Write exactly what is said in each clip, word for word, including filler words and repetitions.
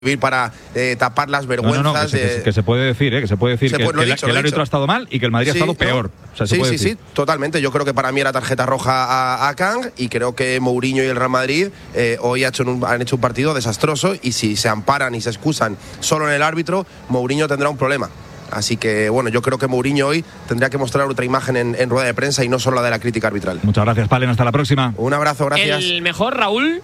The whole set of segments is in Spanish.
para eh, tapar las vergüenzas. No, no, no, que, se, de... que, que se puede decir, ¿eh? que se puede decir se que, puede, que, dicho, que el árbitro ha estado mal y que el Madrid sí, ha estado peor. No. O sea, se sí, puede sí, decir. sí, totalmente. Yo creo que para mí era tarjeta roja a, a Kang y creo que Mourinho y el Real Madrid eh, hoy ha hecho un, han hecho un partido desastroso y si se amparan y se excusan solo en el árbitro, Mourinho tendrá un problema. Así que, bueno, yo creo que Mourinho hoy tendría que mostrar otra imagen en, en rueda de prensa y no solo la de la crítica arbitral. Muchas gracias, Palen. Hasta la próxima. Un abrazo, gracias. El mejor, Raúl.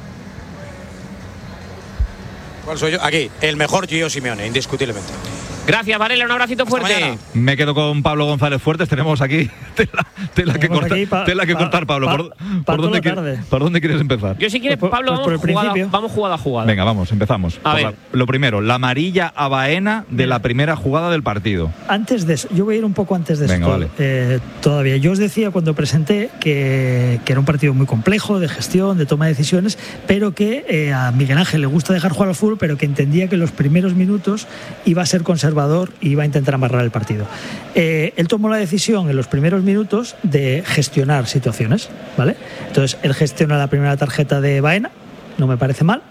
¿Cuál soy yo? Aquí, el mejor Gio Simeone, indiscutiblemente. Gracias, Varela, un abracito fuerte. Me quedo con Pablo González Fuertes. Tenemos aquí tela, tela que, corta, pa, tela que pa, cortar, Pablo. Pa, ¿Por, pa, por, dónde quiere, ¿Por dónde quieres empezar? Yo si quieres, pues, Pablo, pues vamos, jugada, vamos jugada a jugada. Venga, vamos, empezamos. A ver. La, lo primero, la amarilla a Baena de la primera jugada del partido. Antes de eso, yo voy a ir un poco antes de Venga, esto. Vale. Eh, todavía, yo os decía cuando presenté que, que era un partido muy complejo, de gestión, de toma de decisiones, pero que eh, a Miguel Ángel le gusta dejar jugar al fútbol, pero que entendía que en los primeros minutos iba a ser conservador y iba a intentar amarrar el partido. Eh, él tomó la decisión en los primeros minutos de gestionar situaciones, ¿vale? Entonces, él gestiona la primera tarjeta de Baena, no me parece mal.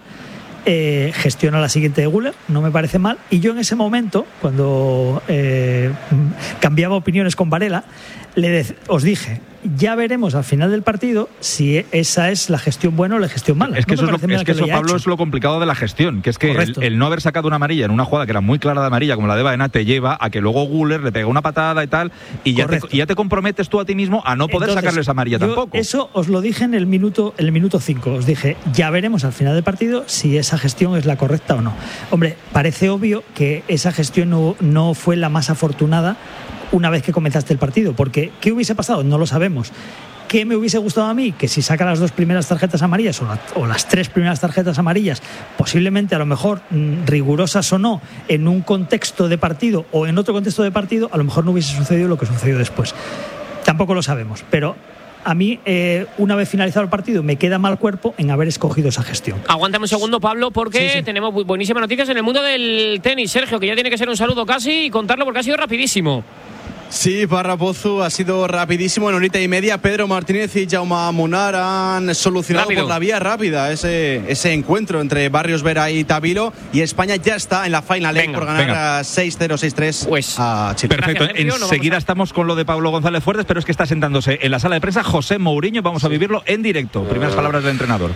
Eh, gestiona la siguiente de Güler, no me parece mal. Y yo en ese momento, cuando eh, cambiaba opiniones con Varela, le de- os dije, ya veremos al final del partido si esa es la gestión buena o la gestión mala. Es que no eso, es, lo, es que eso Pablo, hecho. es lo complicado de la gestión, que es que el, el no haber sacado una amarilla en una jugada que era muy clara de amarilla, como la de Baena, te lleva a que luego Güler le pega una patada y tal, y ya te, y ya te comprometes tú a ti mismo a no poder Entonces, sacarle esa amarilla yo tampoco. Eso os lo dije en el minuto en el minuto cinco. Os dije, ya veremos al final del partido si esa gestión es la correcta o no. Hombre, parece obvio que esa gestión no, no fue la más afortunada una vez que comenzaste el partido, porque ¿qué hubiese pasado? No lo sabemos. ¿Qué me hubiese gustado a mí? Que si saca las dos primeras tarjetas amarillas o, la, o las tres primeras tarjetas amarillas, posiblemente a lo mejor mmm, rigurosas o no, en un contexto de partido o en otro contexto de partido, a lo mejor no hubiese sucedido lo que sucedió después. Tampoco lo sabemos, pero a mí, eh, una vez finalizado el partido, me queda mal cuerpo en haber escogido esa gestión. Aguántame un segundo, Pablo, porque sí, sí. tenemos buenísimas noticias en el mundo del tenis. Sergio, que ya tiene que ser un saludo casi y contarlo porque ha sido rapidísimo. Sí, Parra Pozu, ha sido rapidísimo. En horita y media, Pedro Martínez y Jaume Munar han solucionado Rápido. por la vía rápida ese, ese encuentro entre Barrios Vera y Tavilo. Y España ya está en la final Venga, por ganar venga. seis cero seis tres Pues, a Chile. Perfecto, Gracias, Sergio. enseguida No, estamos con lo de Pablo González Fuertes, pero es que está sentándose en la sala de prensa José Mourinho. Vamos a vivirlo en directo. Primeras palabras del entrenador.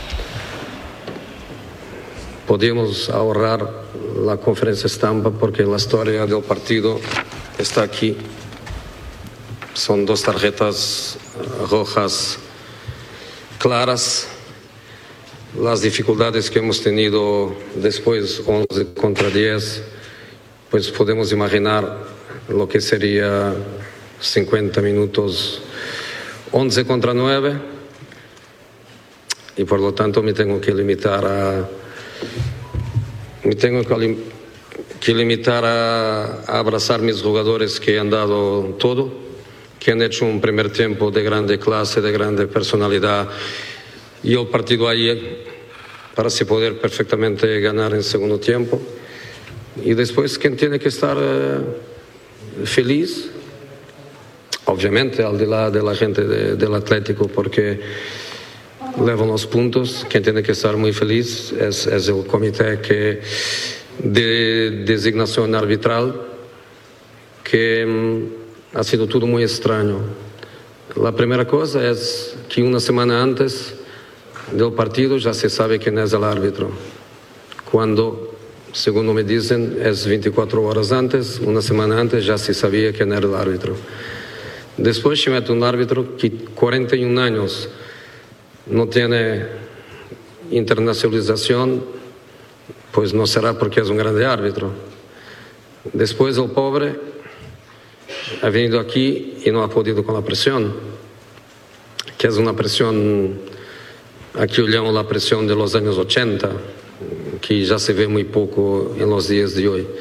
Podemos ahorrar la conferencia estampa porque la historia del partido está aquí. Son dos tarjetas rojas claras. Las dificultades que hemos tenido después, once contra diez, pues podemos imaginar lo que sería cincuenta minutos, once contra nueve. Y por lo tanto me tengo que limitar a... Me tengo que, lim, que limitar a, a abrazar mis jugadores que han dado todo, que han hecho un primer tiempo de grande clase, de grande personalidad, y el partido ahí para se poder perfectamente ganar en segundo tiempo. Y después, ¿quién tiene que estar eh, feliz? Obviamente, al de la, de la gente de, del Atlético, porque levan los puntos. Quien tiene que estar muy feliz es, es el comité que de designación arbitral, que mm, ha sido todo muy extraño. La primera cosa es que una semana antes del partido ya se sabe quién es el árbitro, cuando, según me dicen, es veinticuatro horas antes, una semana antes ya se sabía quién era el árbitro. Después se mete un árbitro que cuarenta y un años no tiene internacionalización, pues no será porque es un grande árbitro. Después el pobre ha venido aquí y no ha podido con la presión, que es una presión, aquí llamamos la presión de los años ochenta, que ya se ve muy poco en los días de hoy.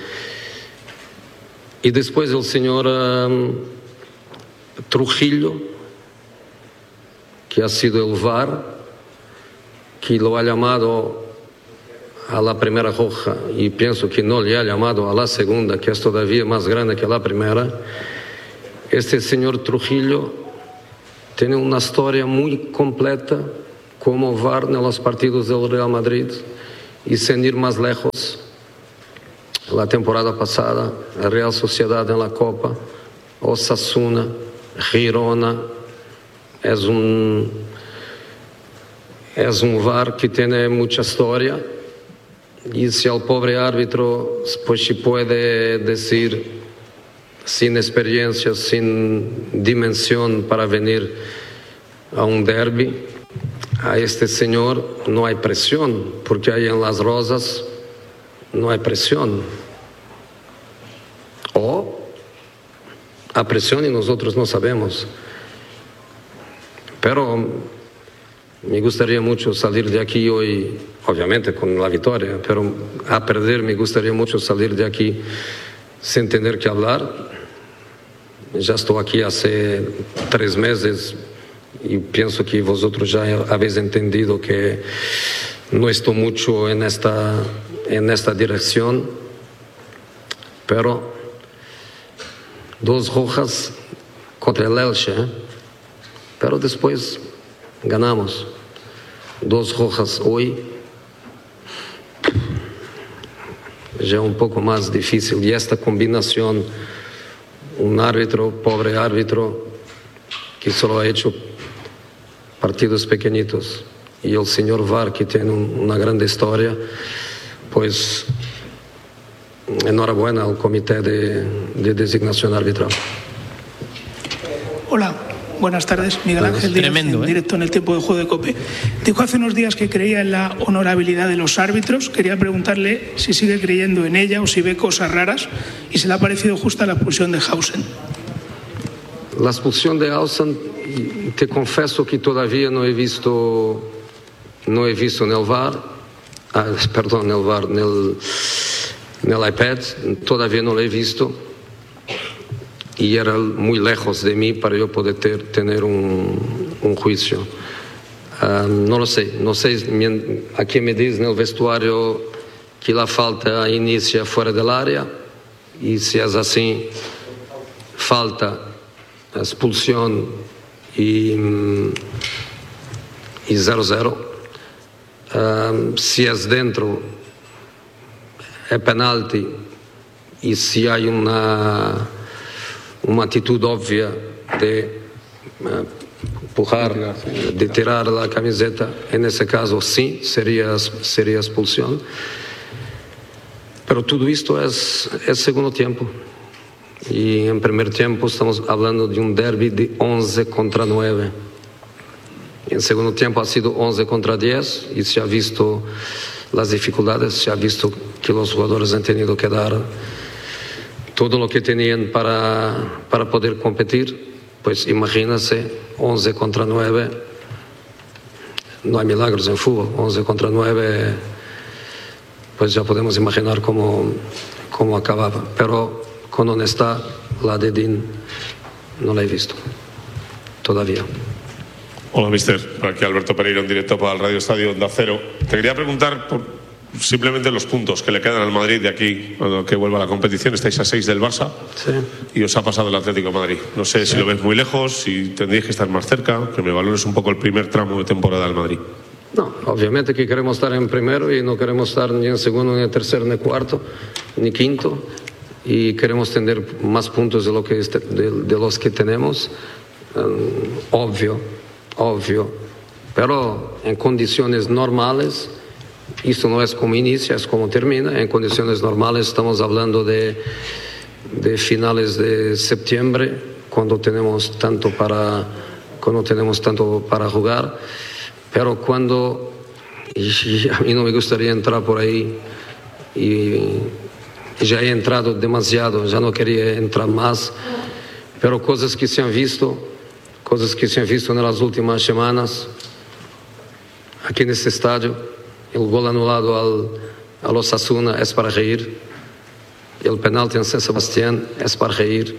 Y después el señor um, Trujillo, que ha sido el V A R, que lo ha llamado a la primera roja y pienso que no le ha llamado a la segunda, que es todavía más grande que la primera. Este señor Trujillo tiene una historia muy completa como V A R en los partidos del Real Madrid Y sin ir más lejos, la temporada pasada, Real Sociedad en la Copa, Osasuna, Girona, es un, es un V A R que tiene mucha historia. Y si al pobre árbitro pues se puede decir sin experiencia, sin dimensión para venir a un derbi, a este señor no hay presión, porque ahí en Las Rosas no hay presión. O a presión y nosotros no sabemos. Pero me gustaría mucho salir de aquí hoy, obviamente con la victoria, pero a perder me gustaría mucho salir de aquí sin tener que hablar. Ya estoy aquí hace tres meses y pienso que vosotros ya habéis entendido que no estoy mucho en esta, en esta dirección, pero dos rojas contra el Elche, ¿eh? Pero después ganamos. Dos rojas hoy ya un poco más difícil. Y esta combinación, un árbitro, pobre árbitro, que solo ha hecho partidos pequeñitos, y el señor V A R, que tiene un, una gran historia, pues enhorabuena al comité de, de designación arbitral. Hola. Buenas tardes, Miguel Ángel Díaz, Tremendo, en ¿eh? directo en el tiempo de juego de COPE. Dijo hace unos días que creía en la honorabilidad de los árbitros. Quería preguntarle si sigue creyendo en ella o si ve cosas raras y si le ha parecido justa la expulsión de Hausen. La expulsión de Hausen, te confieso que todavía no he visto, no he visto en el V A R, ah, perdón, en el V A R, en el, en el iPad, todavía no lo he visto. Y era muy lejos de mí para yo poder ter, tener un, un juicio. Uh, no lo sé, no sé, aquí me dicen en el vestuario que la falta inicia fuera del área, y si es así, falta, expulsión y cero cero. Uh, si es dentro, es penalti, y si hay una... una actitud obvia de uh, empujar, de tirar la camiseta, en ese caso sí, sería, sería expulsión. Pero todo esto es, es segundo tiempo. Y en primer tiempo estamos hablando de un derbi de once contra nueve. En segundo tiempo ha sido once contra diez, y se ha visto las dificultades, se ha visto que los jugadores han tenido que dar todo lo que tenían para, para poder competir. Pues imagínense, once contra nueve, no hay milagros en fútbol, once contra nueve, pues ya podemos imaginar cómo, cómo acababa. Pero con honestidad, la de Dean no la he visto todavía. Hola, mister. Aquí Alberto Pereiro, en directo para el Radio Estadio Onda Cero. Te quería preguntar por simplemente los puntos que le quedan al Madrid de aquí, cuando que vuelva a la competición. Estáis a seis del Barça, sí, y os ha pasado el Atlético de Madrid. No sé si sí. lo ves muy lejos, si tendréis que estar más cerca, que me valores un poco el primer tramo de temporada del Madrid. No, obviamente que queremos estar en primero y no queremos estar ni en segundo, ni en tercero, ni en cuarto, ni quinto, y queremos tener más puntos de, lo que este, de, de los que tenemos, um, obvio, obvio, pero en condiciones normales. Esto no es como inicia, es como termina. En condiciones normales estamos hablando de, de finales de septiembre, cuando tenemos tanto para, cuando tenemos tanto para jugar. Pero cuando, y a mí no me gustaría entrar por ahí, y ya he entrado demasiado, ya no quería entrar más, pero cosas que se han visto, cosas que se han visto en las últimas semanas, aquí en este estadio. El gol anulado al, al Osasuna es para reír. El penalti en San Sebastián es para reír.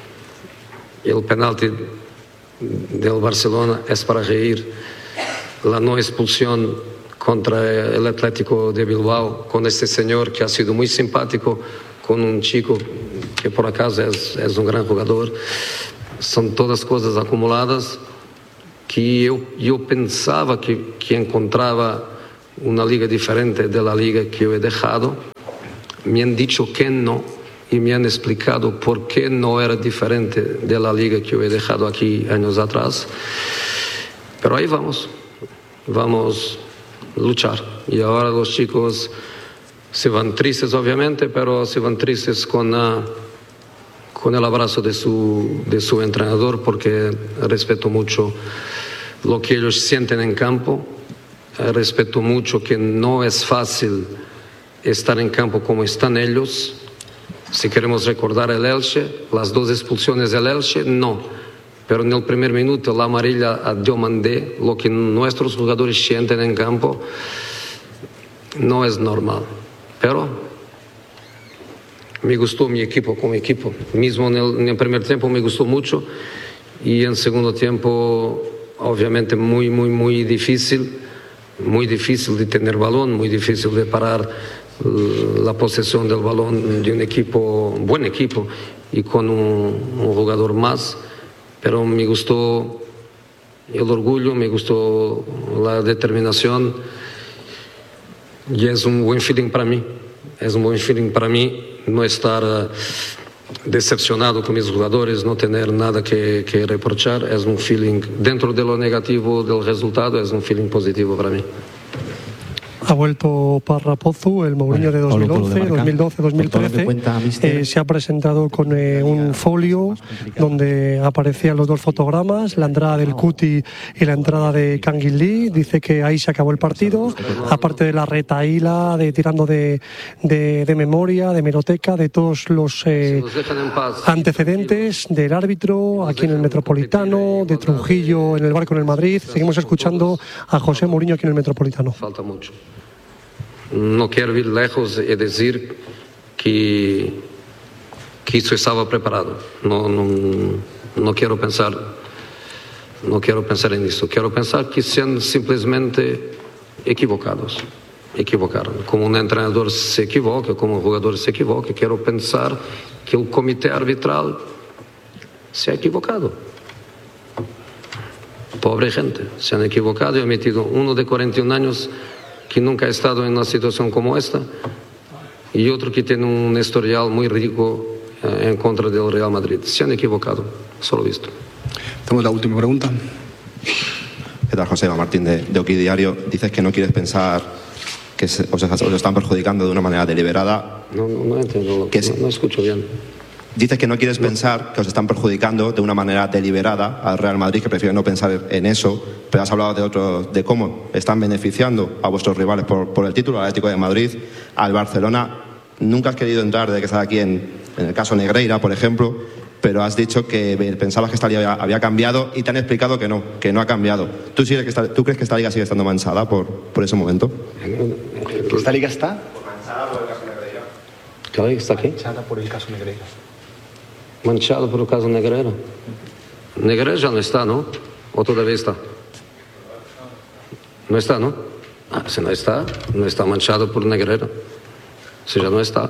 El penalti del Barcelona es para reír. La no expulsión contra el Atlético de Bilbao con este señor que ha sido muy simpático con un chico que por acaso es, es un gran jugador. Son todas cosas acumuladas que yo, yo pensaba que, que encontraba una liga diferente de la liga que yo he dejado. Me han dicho que no y me han explicado por qué no era diferente de la liga que yo he dejado aquí años atrás. Pero ahí vamos, vamos a luchar. Y ahora los chicos se van tristes, obviamente, pero se van tristes con, uh, con el abrazo de su, de su entrenador, porque respeto mucho lo que ellos sienten en campo. Respeto mucho que no es fácil estar en campo como están ellos. Si queremos recordar el Elche, las dos expulsiones del Elche, no. Pero en el primer minuto la amarilla a Diomandé, lo que nuestros jugadores sienten en campo, no es normal. Pero me gustó mi equipo como equipo. Mismo en el, en el primer tiempo me gustó mucho y en segundo tiempo obviamente muy, muy, muy difícil. Muy difícil de tener balón, muy difícil de parar la posesión del balón de un equipo, un buen equipo, y con un, un jugador más. Pero me gustó el orgullo, me gustó la determinación y es un buen feeling para mí. Es un buen feeling para mí no estar uh, decepcionado con mis jugadores, no tener nada que, que reprochar. Es un feeling, dentro de lo negativo del resultado, es un feeling positivo para mí. Ha vuelto Parra Pozu, el Mourinho de dos mil once, dos mil doce, dos mil trece. Eh, se ha presentado con eh, un folio donde aparecían los dos fotogramas, la entrada del Cuti y la entrada de Kangin Lee. Dice que ahí se acabó el partido, aparte de la retaíla, de tirando de, de, de memoria, de hemeroteca, de todos los eh, antecedentes del árbitro aquí en el Metropolitano, de Trujillo en el Barco en el Madrid. Seguimos escuchando a José Mourinho aquí en el Metropolitano. Falta mucho. No quiero ir lejos y decir que, que eso estaba preparado. No, no, no quiero pensar, no quiero pensar en eso. Quiero pensar que sean simplemente equivocados. Equivocaron. Como un entrenador se equivoca, como un jugador se equivoca, quiero pensar que el comité arbitral se ha equivocado. Pobre gente, se han equivocado y han metido uno de cuarenta y un años que nunca ha estado en una situación como esta y otro que tiene un historial muy rico eh, en contra del Real Madrid. Se han equivocado, solo visto. Tenemos la última pregunta. ¿Qué tal, José? Martín de, de Oki Diario. Dices que no quieres pensar que se, os, os están perjudicando de una manera deliberada. No, no, no entiendo, que no, no escucho bien. Dices que no quieres pensar que os están perjudicando de una manera deliberada al Real Madrid, que prefieres no pensar en eso, pero has hablado de otros, de cómo están beneficiando a vuestros rivales por, por el título, al Atlético de Madrid, al Barcelona. Nunca has querido entrar desde que estás aquí en, en el caso Negreira, por ejemplo, pero has dicho que pensabas que esta liga había cambiado y te han explicado que no, que no ha cambiado. ¿Tú, sigues que esta, ¿tú crees que esta liga sigue estando manchada por, por ese momento? ¿Esta liga está? Manchada por el caso Negreira. ¿Qué liga está aquí? Manchada por el caso Negreira. Manchado por el caso Negreira. Negreira ya no está, ¿no? ¿O todavía está? No está, ¿no? Ah, si no está, no está manchado por Negreira. Si ya no está.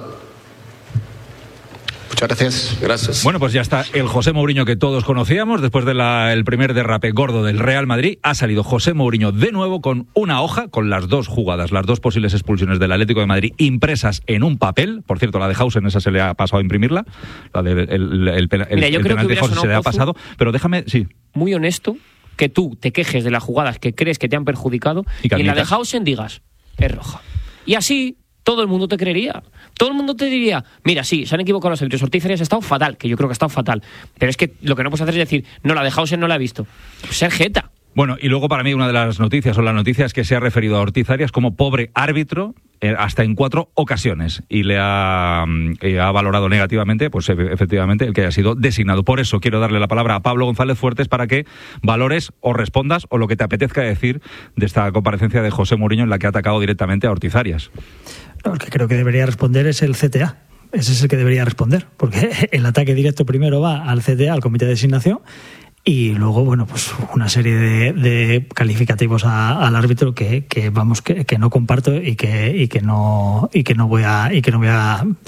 Muchas gracias. Gracias. Bueno, pues ya está el José Mourinho que todos conocíamos. Después del primer derrape gordo del Real Madrid, ha salido José Mourinho de nuevo con una hoja, con las dos jugadas, las dos posibles expulsiones del Atlético de Madrid impresas en un papel. Por cierto, la de Hausen, esa se le ha pasado a imprimirla. La del el, el, el, el, Mira, yo el creo penal que de Hausen se le ha pasado. Pero déjame, sí. Muy honesto, que tú te quejes de las jugadas que crees que te han perjudicado y, y en la de Hausen digas, es roja. Y así todo el mundo te creería. Todo el mundo te diría, mira, sí, se han equivocado los árbitros. Ortiz Arias ha estado fatal, que yo creo que ha estado fatal. Pero es que lo que no puedes hacer es decir, no, la de Hausen no la he visto. Ser jeta. Bueno, y luego para mí una de las noticias, o la noticia, es que se ha referido a Ortiz Arias como pobre árbitro eh, hasta en cuatro ocasiones. Y le ha, eh, ha valorado negativamente, pues efectivamente, el que haya sido designado. Por eso quiero darle la palabra a Pablo González Fuertes para que valores o respondas o lo que te apetezca decir de esta comparecencia de José Mourinho en la que ha atacado directamente a Ortiz Arias. El que creo que debería responder es el C T A. Ese es el que debería responder, porque el ataque directo primero va al C T A, al comité de designación, y luego, bueno, pues una serie de, de calificativos a, al árbitro que, que vamos, que, que no comparto y que, y que no, y que no voy a, y que no voy a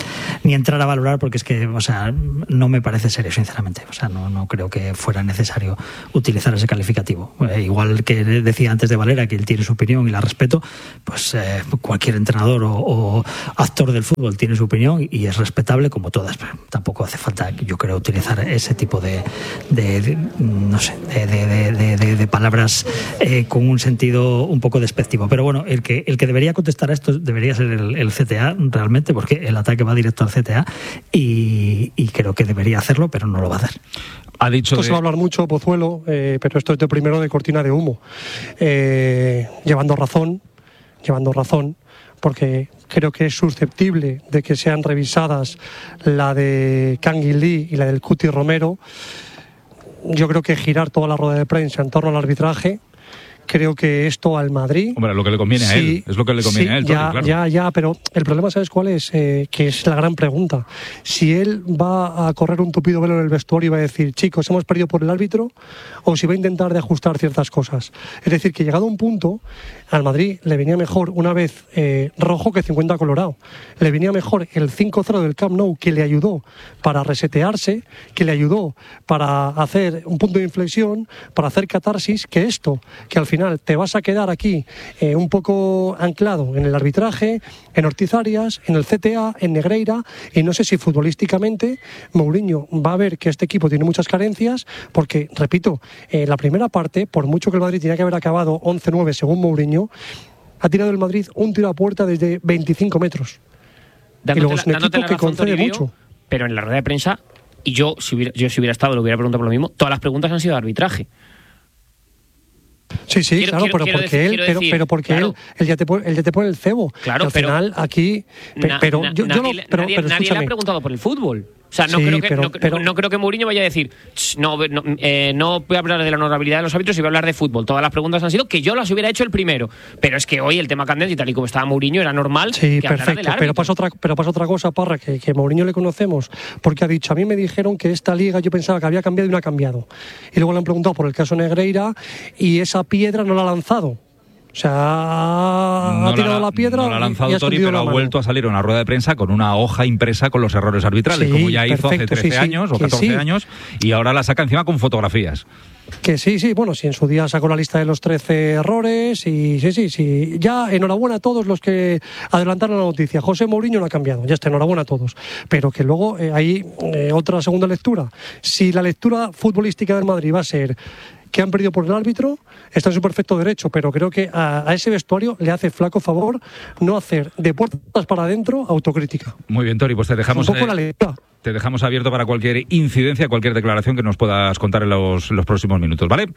ni entrar a valorar, porque es que, o sea, no me parece serio, sinceramente. O sea, no, no creo que fuera necesario utilizar ese calificativo. Eh, igual que decía antes de Valera, que él tiene su opinión y la respeto, pues eh, cualquier entrenador o, o actor del fútbol tiene su opinión y es respetable como todas. Pero tampoco hace falta, yo creo, utilizar ese tipo de, de, de no sé, de, de, de, de, de palabras eh, con un sentido un poco despectivo. Pero bueno, el que, el que debería contestar a esto debería ser el, el C T A realmente, porque el ataque va directo al C T A y, y creo que debería hacerlo, pero no lo va a hacer. Ha dicho esto de... se va a hablar mucho, Pozuelo, eh, pero esto es de primero de cortina de humo. Eh, llevando razón, llevando razón, porque creo que es susceptible de que sean revisadas la de Kangin Lee y la del Cuti Romero. Yo creo que girar toda la rueda de prensa en torno al arbitraje, creo que esto al Madrid... Hombre, lo que le conviene sí, a él, es lo que le conviene sí, a él. Ya, Tony, claro. ya, ya, pero el problema, ¿sabes cuál es? Eh, que es la gran pregunta. Si él va a correr un tupido velo en el vestuario y va a decir, chicos, hemos perdido por el árbitro, o si va a intentar de ajustar ciertas cosas. Es decir, que llegado a un punto, al Madrid le venía mejor una vez eh, rojo que cincuenta colorado. Le venía mejor el cinco cero del Camp Nou, que le ayudó para resetearse, que le ayudó para hacer un punto de inflexión, para hacer catarsis, que esto, que al final final te vas a quedar aquí eh, un poco anclado en el arbitraje, en Ortiz Arias, en el C T A, en Negreira, y no sé si futbolísticamente Mourinho va a ver que este equipo tiene muchas carencias, porque, repito, eh, la primera parte, por mucho que el Madrid tenía que haber acabado once nueve según Mourinho, ha tirado el Madrid un tiro a puerta desde veinticinco metros. Dándote y luego la, es un equipo la que concede Toribio, mucho. Pero en la rueda de prensa, y yo si hubiera, yo si hubiera estado, le hubiera preguntado por lo mismo, todas las preguntas han sido de arbitraje. Sí, sí, quiero, claro, quiero, pero quiero porque decir, él, pero, decir, pero porque claro. él, él ya te pone, él ya te pone el cebo. Claro, al pero final aquí, na, pero na, yo, yo nadie, no, pero, nadie, pero nadie le ha preguntado por el fútbol. O sea, no, sí, creo que, pero, no, pero, no creo que Mourinho vaya a decir no, no, eh, no voy a hablar de la honorabilidad de los árbitros y voy a hablar de fútbol. Todas las preguntas han sido que yo las hubiera hecho el primero. Pero es que hoy el tema candente y tal y como estaba Mourinho era normal sí, que perfecto, hablara del árbitro. Pero pasa otra, pero pasa otra cosa, Parra, que, que Mourinho le conocemos, porque ha dicho, a mí me dijeron que esta liga yo pensaba que había cambiado y no ha cambiado. Y luego le han preguntado por el caso Negreira y esa piedra no la ha lanzado. O sea, no ha tirado la, la piedra no la ha lanzado y ha Tori, pero ha vuelto a salir a una rueda de prensa con una hoja impresa con los errores arbitrales, sí, como ya hizo perfecto, hace trece sí, años sí, o catorce sí. años, y ahora la saca encima con fotografías. Que sí, sí, bueno, sí, en su día sacó la lista de los trece errores y sí, sí, sí. Ya, enhorabuena a todos los que adelantaron la noticia. José Mourinho no ha cambiado, ya está, enhorabuena a todos. Pero que luego eh, hay eh, otra segunda lectura. Si la lectura futbolística del Madrid va a ser que han perdido por el árbitro, está en su perfecto derecho, pero creo que a, a ese vestuario le hace flaco favor no hacer de puertas para adentro autocrítica. Muy bien, Tori, pues te dejamos... Un poco eh... la lectura. Te dejamos abierto para cualquier incidencia, cualquier declaración que nos puedas contar en los, los próximos minutos, ¿vale?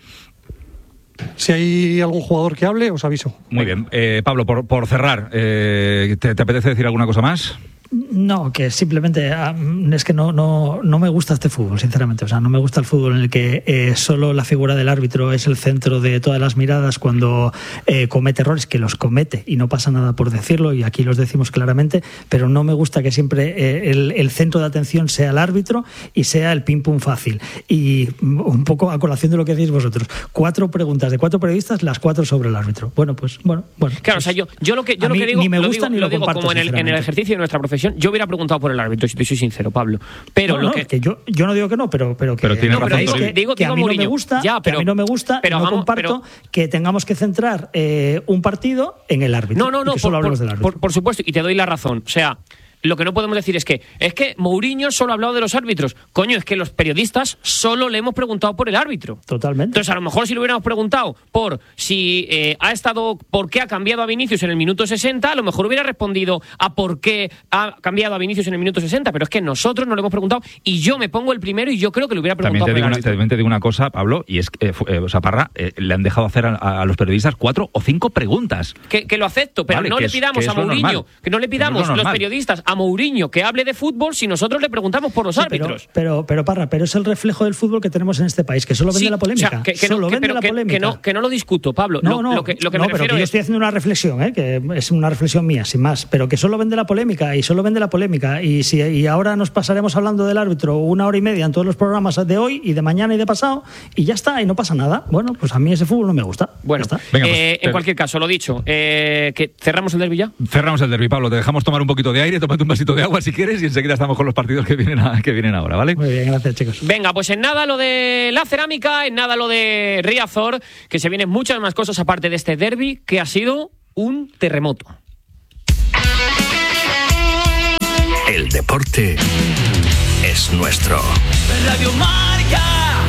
Si hay algún jugador que hable, os aviso. Muy bien. Eh, Pablo, por, por cerrar, eh, ¿te, ¿te apetece decir alguna cosa más? No, que simplemente es que no, no, no me gusta este fútbol, sinceramente. O sea, no me gusta el fútbol en el que eh, solo la figura del árbitro es el centro de todas las miradas cuando eh, comete errores, que los comete y no pasa nada por decirlo, y aquí los decimos claramente, pero no me gusta que siempre eh, el, el centro de atención sea el árbitro y sea el pim pum fácil. Y un poco a colación de lo que decís vosotros, cuatro preguntas de cuatro periodistas, las cuatro sobre el árbitro. Bueno, pues bueno, bueno. Claro, pues, o sea, yo, yo lo que yo a lo mí que digo, ni me lo gusta digo, ni lo lo digo comparto, como en el, en el ejercicio de nuestra profesión, yo hubiera preguntado por el árbitro, si te soy sincero, Pablo. Pero no, lo no, que... que yo, yo no digo que no, pero, pero que, pero tiene no, razón, pero Tori. que, digo, que digo a mí Mourinho. no me gusta, ya, pero, que a mí no me gusta, pero no vamos, comparto pero, que tengamos que centrar eh, un partido en el árbitro. No, no, no, que solo por, hablemos por, del árbitro. por, por supuesto, y te doy la razón. O sea, lo que no podemos decir es que es que Mourinho solo ha hablado de los árbitros. Coño, es que los periodistas solo le hemos preguntado por el árbitro. Totalmente. Entonces, a lo mejor si le hubiéramos preguntado por si eh, ha estado, por qué ha cambiado a Vinicius en el minuto sesenta, a lo mejor hubiera respondido a por qué ha cambiado a Vinicius en el minuto sesenta, pero es que nosotros no le hemos preguntado y yo me pongo el primero y yo creo que le hubiera preguntado También te, por digo el una, también te digo una cosa, Pablo, y es que, eh, eh, o sea, Parra, eh, le han dejado hacer a, a los periodistas cuatro o cinco preguntas. Que, que lo acepto, pero vale, no le es, pidamos a Mourinho, que no le pidamos no los periodistas a Mourinho que hable de fútbol si nosotros le preguntamos por los sí, árbitros. Pero, pero, pero, Parra, pero es el reflejo del fútbol que tenemos en este país, que solo vende sí, la polémica. O sea, que, que solo no, que, vende la que, polémica. Que no, que no lo discuto, Pablo. No, lo, no, lo que, lo que no, me pero refiero que yo es... estoy haciendo una reflexión, ¿eh? Que es una reflexión mía, sin más, pero que solo vende la polémica y solo vende la polémica. Y, si, y ahora nos pasaremos hablando del árbitro una hora y media en todos los programas de hoy y de mañana y de pasado, y ya está, y no pasa nada. Bueno, pues a mí ese fútbol no me gusta. Bueno, está. Venga, pues, eh, en pero... cualquier caso, lo dicho, eh, que cerramos el derbi ya. Cerramos el derbi, Pablo, te dejamos tomar un poquito de aire, tómate tómate un vasito de agua si quieres y enseguida estamos con los partidos que vienen, a, que vienen ahora, ¿vale? Muy bien, gracias, chicos. Venga, pues en nada lo de la cerámica, en nada lo de Riazor, que se vienen muchas más cosas aparte de este derbi, que ha sido un terremoto. El deporte es nuestro. Radio Marca.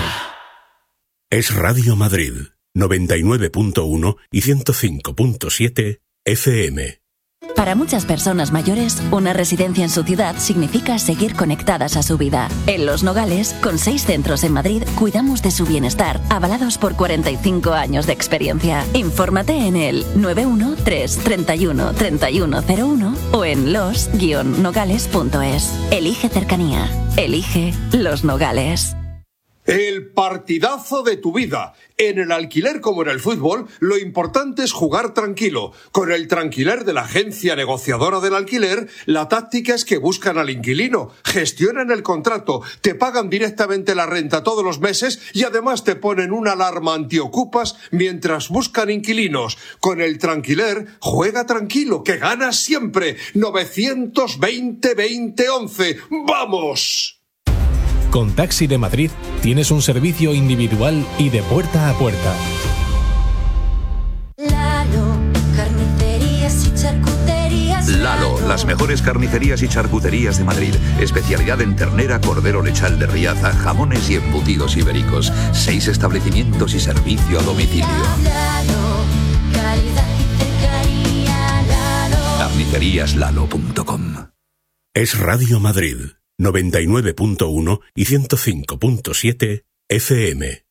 Es Radio Madrid, noventa y nueve punto uno y ciento cinco punto siete F M. Para muchas personas mayores, una residencia en su ciudad significa seguir conectadas a su vida. En Los Nogales, con seis centros en Madrid, cuidamos de su bienestar, avalados por cuarenta y cinco años de experiencia. Infórmate en el nueve uno tres, treinta y uno, treinta y uno cero uno o en los guion nogales punto es. Elige cercanía. Elige Los Nogales. El partidazo de tu vida. En el alquiler como en el fútbol, lo importante es jugar tranquilo. Con el Tranquiler de la agencia negociadora del alquiler, la táctica es que buscan al inquilino, gestionan el contrato, te pagan directamente la renta todos los meses y además te ponen una alarma antiocupas mientras buscan inquilinos. Con el Tranquiler, juega tranquilo, que ganas siempre. novecientos veinte, veinte, once. ¡Vamos! Con Taxi de Madrid tienes un servicio individual y de puerta a puerta. Lalo, carnicerías y charcuterías. Lalo, las mejores carnicerías y charcuterías de Madrid. Especialidad en ternera, cordero lechal de Riaza, jamones y embutidos ibéricos. Seis establecimientos y servicio a domicilio. Lalo, calidad y cercanía. Lalo. carnicerías lalo punto com. Es Radio Madrid, noventa y nueve punto uno y ciento cinco punto siete F M.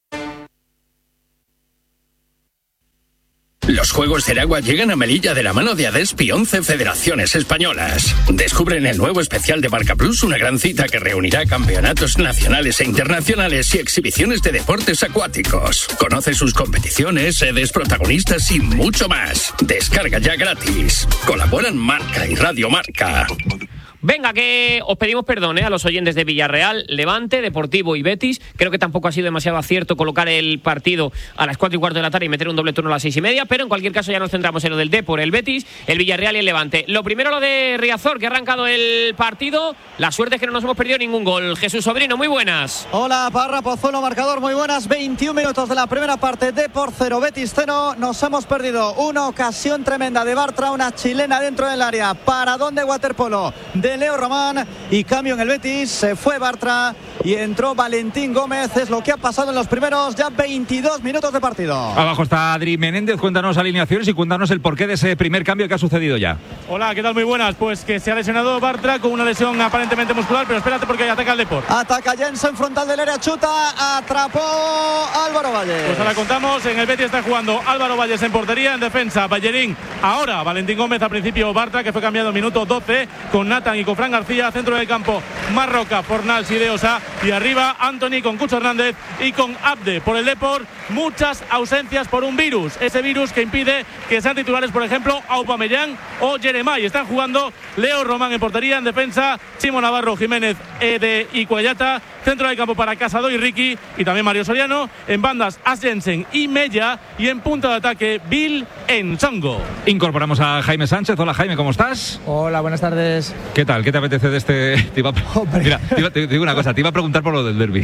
Los Juegos del Agua llegan a Melilla de la mano de Adespi once Federaciones Españolas. Descubre en el nuevo especial de Marca Plus una gran cita que reunirá campeonatos nacionales e internacionales y exhibiciones de deportes acuáticos. Conoce sus competiciones, sedes, protagonistas y mucho más. Descarga ya gratis. Colaboran Marca y Radio Marca. Venga, que os pedimos perdón ¿eh? a los oyentes de Villarreal, Levante, Deportivo y Betis. Creo que tampoco ha sido demasiado acierto colocar el partido a las cuatro y cuarto de la tarde y meter un doble turno a las seis y media, pero en cualquier caso ya nos centramos en lo del Depor, el Betis, el Villarreal y el Levante. Lo primero lo de Riazor, que ha arrancado el partido. La suerte es que no nos hemos perdido ningún gol. Jesús Sobrino, muy buenas. Hola, Parra Pozuelo, marcador, muy buenas. veintiún minutos de la primera parte, Depor cero, Betis cero. Nos hemos perdido una ocasión tremenda de Bartra, una chilena dentro del área. Paradón de waterpolo de Leo Román y cambio en el Betis. Se fue Bartra y entró Valentín Gómez. Es lo que ha pasado en los primeros ya veintidós minutos de partido. Abajo está Adri Menéndez. Cuéntanos alineaciones y cuéntanos el porqué de ese primer cambio que ha sucedido ya. Hola, ¿qué tal? Muy buenas. Pues que se ha lesionado Bartra con una lesión aparentemente muscular, pero espérate porque ataca el Depor. Ataca Jensen, frontal del área, chuta, atrapó Álvaro Valles. Pues ahora contamos, en el Betis está jugando Álvaro Valles en portería, en defensa Ballerín, ahora Valentín Gómez, al principio Bartra, que fue cambiado en minuto doce, con Nathan y con Fran García, centro del campo Marroca, Fornals y Deosa, y arriba Anthony con Cucho Hernández y con Abde. Por el Depor, muchas ausencias por un virus, ese virus que impide que sean titulares, por ejemplo, Aubameyang o Jeremai. Están jugando Leo Román en portería, en defensa Chimo Navarro, Jiménez, Ede y Cuellata, centro del campo para Casado y Ricky, y también Mario Soriano, en bandas As Jensen y Mella, y en punta de ataque Bill Ensongo. Incorporamos a Jaime Sánchez. Hola, Jaime, ¿cómo estás? Hola, buenas tardes. ¿Qué tal? ¿Qué te apetece de este...? Te iba a... Mira, te, iba, te digo una cosa, te iba a preguntar por lo del derbi.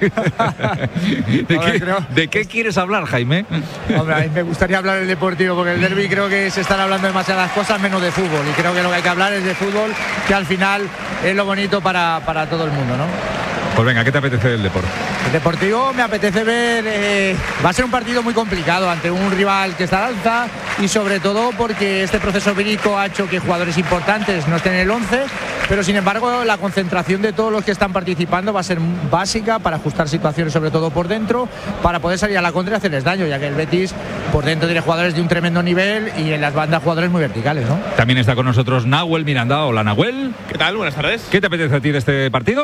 ¿De, Hombre, qué, creo... ¿De qué quieres hablar, Jaime? Hombre, a mí me gustaría hablar del Deportivo, porque el derbi creo que se están hablando demasiadas cosas menos de fútbol, y creo que lo que hay que hablar es de fútbol, que al final es lo bonito para, para todo el mundo, ¿no? Pues venga, ¿qué te apetece del Depor? El Deportivo me apetece ver, eh, va a ser un partido muy complicado ante un rival que está al alza, y sobre todo porque este proceso vírico ha hecho que jugadores importantes no estén en el once, pero sin embargo la concentración de todos los que están participando va a ser básica para ajustar situaciones, sobre todo por dentro, para poder salir a la contra y hacerles daño, ya que el Betis por dentro tiene jugadores de un tremendo nivel y en las bandas jugadores muy verticales, ¿no? También está con nosotros Nahuel Miranda. Hola, Nahuel. ¿Qué tal? Buenas tardes. ¿Qué te apetece a ti de este partido?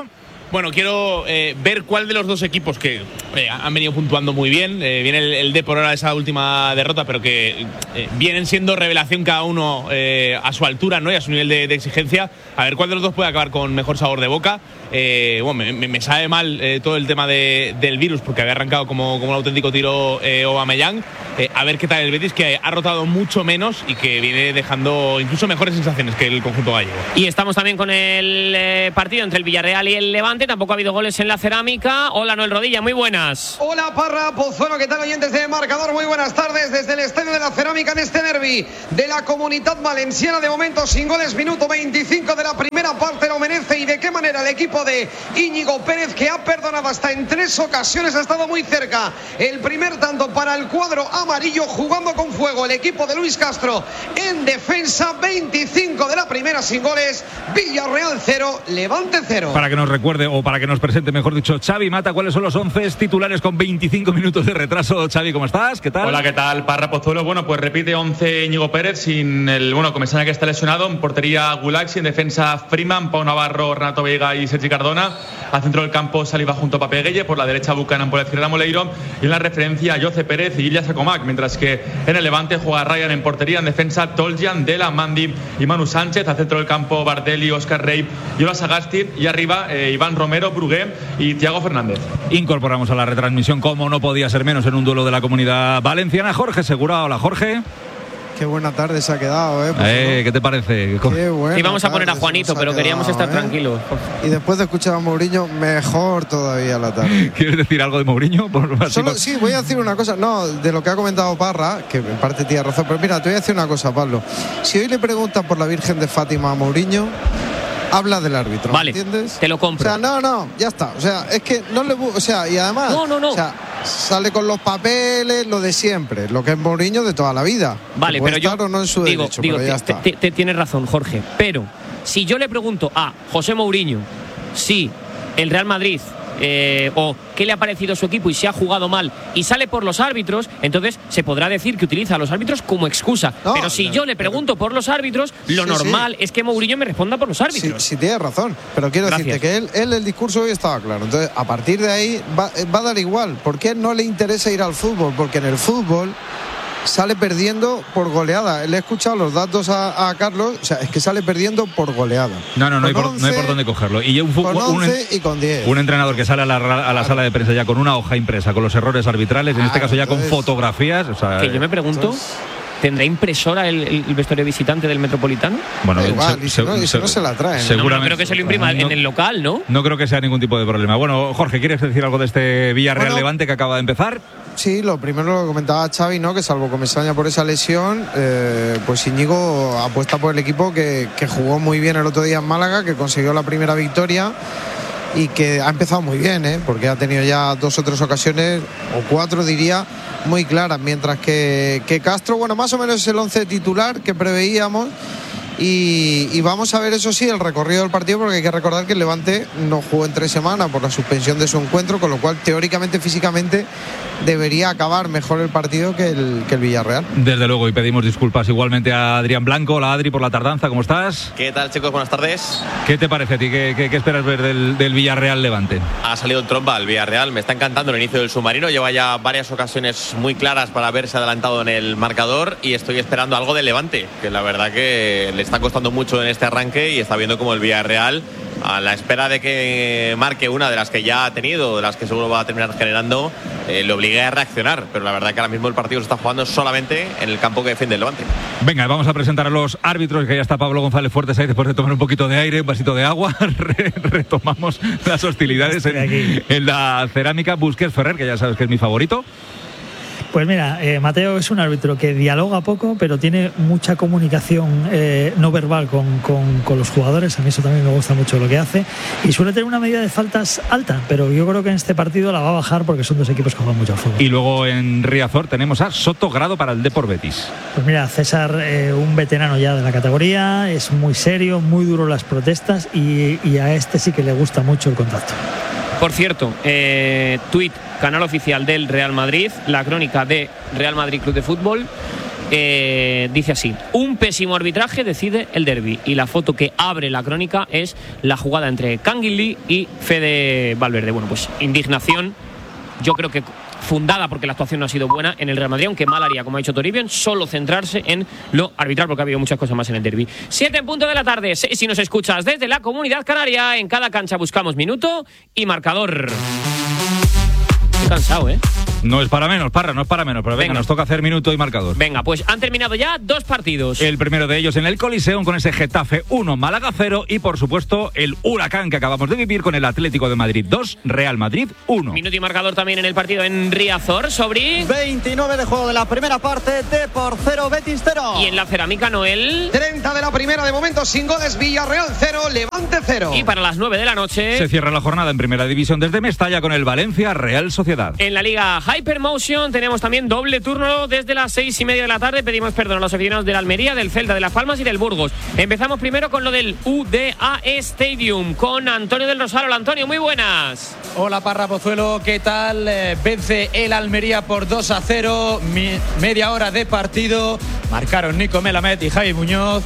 Bueno, quiero eh, ver cuál de los dos equipos que eh, han venido puntuando muy bien, eh, viene el, el Depor ahora de esa última derrota, pero que eh, vienen siendo revelación cada uno eh, a su altura, ¿no? Y a su nivel de, de exigencia. A ver cuál de los dos puede acabar con mejor sabor de boca. Eh, bueno, me, me sabe mal eh, todo el tema de, del virus, porque había arrancado como, como un auténtico tiro eh, Aubameyang. Eh, a ver qué tal el Betis, que ha rotado mucho menos y que viene dejando incluso mejores sensaciones que el conjunto gallego. Y estamos también con el eh, partido entre el Villarreal y el Levante. Tampoco ha habido goles en la Cerámica. Hola, Noel Rodilla, muy buenas. Hola, Parra, Pozuelo, ¿qué tal, oyentes de Marcador? Muy buenas tardes desde el Estadio de la Cerámica en este derbi de la Comunitat Valenciana. De momento sin goles, minuto veinticinco de la primera parte. Lo merece, y de qué manera el equipo de Íñigo Pérez, que ha perdonado hasta en tres ocasiones, ha estado muy cerca. El primer tanto para el cuadro amarillo, jugando con fuego el equipo de Luis Castro en defensa. Veinticinco de la primera sin goles. Villarreal cero, Levante cero. Para que nos recuerde, o para que nos presente, mejor dicho, Xavi Mata, ¿cuáles son los once titulares con veinticinco minutos de retraso? Xavi, ¿cómo estás? ¿Qué tal? Hola, ¿qué tal? Parra, Pozuelo. Bueno, pues repite once Íñigo Pérez, sin el, bueno, Comesaña, que está lesionado. En portería Gulaxi, en defensa Freeman, Pau Navarro, Renato Veiga y Sergi Cardona. Al centro del campo Saliba junto a Pape Gueye, por la derecha Buchanan, por la izquierda Moleiro, y en la referencia Jose Pérez y Ilya Sakomak, mientras que en el Levante juega Ryan en portería, en defensa Toljan, Dela, Mandi y Manu Sánchez. Al centro del campo Bardelli, Óscar Rey y Ola Sagasti, y arriba eh, Iván Romero, Brugué y Thiago Fernández. Incorporamos a la retransmisión, como no podía ser menos, en un duelo de la Comunidad Valenciana, Jorge Segura. Hola, Jorge. Qué buena tarde se ha quedado, ¿eh? eh ¿Qué te parece? Qué buena. Íbamos a poner a Juanito, pero queríamos quedado, estar ¿eh? tranquilos. Y después de escuchar a Mourinho, mejor todavía la tarde. ¿Quieres decir algo de Mourinho? Por, Solo, sí, voy a decir una cosa. No, de lo que ha comentado Parra, que en parte tiene razón. Pero mira, te voy a decir una cosa, Pablo. Si hoy le preguntan por la Virgen de Fátima a Mourinho, habla del árbitro, vale, ¿me entiendes? Te lo compro. O sea, no, no, ya está. O sea, es que no le... O sea, y además... No, no, no. O sea, sale con los papeles, lo de siempre, lo que es Mourinho de toda la vida. Vale, pero yo o no en su digo, derecho, digo pero ya te, está. te, te tienes razón, Jorge. Pero si yo le pregunto a José Mourinho si el Real Madrid eh, o qué le ha parecido su equipo y si ha jugado mal y sale por los árbitros, entonces se podrá decir que utiliza a los árbitros como excusa. No, pero si no, yo le pregunto por los árbitros, lo sí, normal sí. es que Mourinho me responda por los árbitros. Sí, sí tienes razón, pero quiero Gracias. decirte que él, él el discurso hoy estaba claro. Entonces, a partir de ahí va, va a dar igual. ¿Por qué no le interesa ir al fútbol? Porque en el fútbol sale perdiendo por goleada. Le he escuchado los datos a, a Carlos, o sea, es que sale perdiendo por goleada. No, no, no hay por, once, no hay por dónde cogerlo. Y un, con un, once y con diez. Un entrenador que sale a la, a la claro. sala de prensa ya con una hoja impresa, con los errores arbitrales, en ah, este caso ya entonces, con fotografías. O sea, que yo me pregunto... Entonces, ¿tendrá impresora el, el vestuario visitante del Metropolitano? Bueno, igual, se, y si no, y si no se la traen. Seguramente. No, no creo que se lo imprima no, en el local, ¿no? No creo que sea ningún tipo de problema. Bueno, Jorge, ¿quieres decir algo de este Villarreal bueno, Levante que acaba de empezar? Sí, lo primero lo comentaba Xavi, ¿no? Que salvo Comesaña por esa lesión, eh, pues Íñigo apuesta por el equipo que, que jugó muy bien el otro día en Málaga, que consiguió la primera victoria y que ha empezado muy bien, ¿eh? Porque ha tenido ya dos o tres ocasiones, o cuatro diría, muy claras, mientras que, que Castro, bueno, más o menos es el once titular que preveíamos. Y, y vamos a ver, eso sí, el recorrido del partido, porque hay que recordar que el Levante no jugó en tres semanas por la suspensión de su encuentro, con lo cual teóricamente, físicamente, debería acabar mejor el partido que el, que el Villarreal. Desde luego, y pedimos disculpas igualmente a Adrián Blanco. Hola, Adri, por la tardanza, ¿cómo estás? ¿Qué tal, chicos? Buenas tardes. ¿Qué te parece a ti? ¿Qué, qué, qué esperas ver del, del Villarreal Levante? Ha salido en tromba el Villarreal, me está encantando el inicio del submarino, lleva ya varias ocasiones muy claras para haberse adelantado en el marcador y estoy esperando algo del Levante, que la verdad que le está costando mucho en este arranque y está viendo como el Villarreal, a la espera de que marque una de las que ya ha tenido, de las que seguro va a terminar generando, eh, le obligue a reaccionar, pero la verdad que ahora mismo el partido se está jugando solamente en el campo que defiende el Levante. Venga, vamos a presentar a los árbitros, que ya está Pablo González Fuertes ahí después de tomar un poquito de aire, un vasito de agua. Retomamos las hostilidades en, en la Cerámica. Busquets Ferrer, que ya sabes que es mi favorito. Pues mira, eh, Mateo es un árbitro que dialoga poco, pero tiene mucha comunicación eh, no verbal con, con, con los jugadores. A mí eso también me gusta mucho lo que hace. Y suele tener una medida de faltas alta, pero yo creo que en este partido la va a bajar porque son dos equipos que juegan mucho al fútbol. Y luego en Riazor tenemos a Soto Grado para el Depor Betis. Pues mira, César, eh, un veterano ya de la categoría, es muy serio, muy duro las protestas y, y a este sí que le gusta mucho el contacto. Por cierto, eh, tuit, canal oficial del Real Madrid, la crónica de Real Madrid Club de Fútbol. eh, dice así: un pésimo arbitraje decide el derbi. Y la foto que abre la crónica es la jugada entre Canguilí y Fede Valverde. Bueno, pues indignación, yo creo que fundada porque la actuación no ha sido buena en el Real Madrid, aunque mal haría, como ha dicho Toribio, en solo centrarse en lo arbitral, porque ha habido muchas cosas más en el derbi. Siete en punto de la tarde, seis si nos escuchas desde la Comunidad Canaria. En cada cancha buscamos minuto y marcador. Estoy cansado, ¿eh? No es para menos, Parra, no es para menos, pero venga, venga, nos toca hacer minuto y marcador. Venga, pues han terminado ya dos partidos. El primero de ellos en el Coliseum con ese Getafe uno, Málaga cero y por supuesto el huracán que acabamos de vivir con el Atlético de Madrid dos, Real Madrid uno. Minuto y marcador también en el partido en Riazor, Sobri. veintinueve de juego de la primera parte, Depor cero, Betis cero. Y en la Cerámica, Noel. treinta de la primera, de momento sin goles, Villarreal cero, Levante cero. Y para las nueve de la noche se cierra la jornada en Primera División desde Mestalla con el Valencia Real Sociedad. En la Liga Hypermotion tenemos también doble turno desde las seis y media de la tarde. Pedimos perdón a los aficionados de la Almería, del Celta, de Las Palmas y del Burgos. Empezamos primero con lo del U D A E Stadium con Antonio del Rosal. Antonio, muy buenas. Hola, Parra Pozuelo, ¿qué tal? Eh, vence el Almería por dos a cero. Mi, media hora de partido. Marcaron Nico Melamed y Javi Muñoz.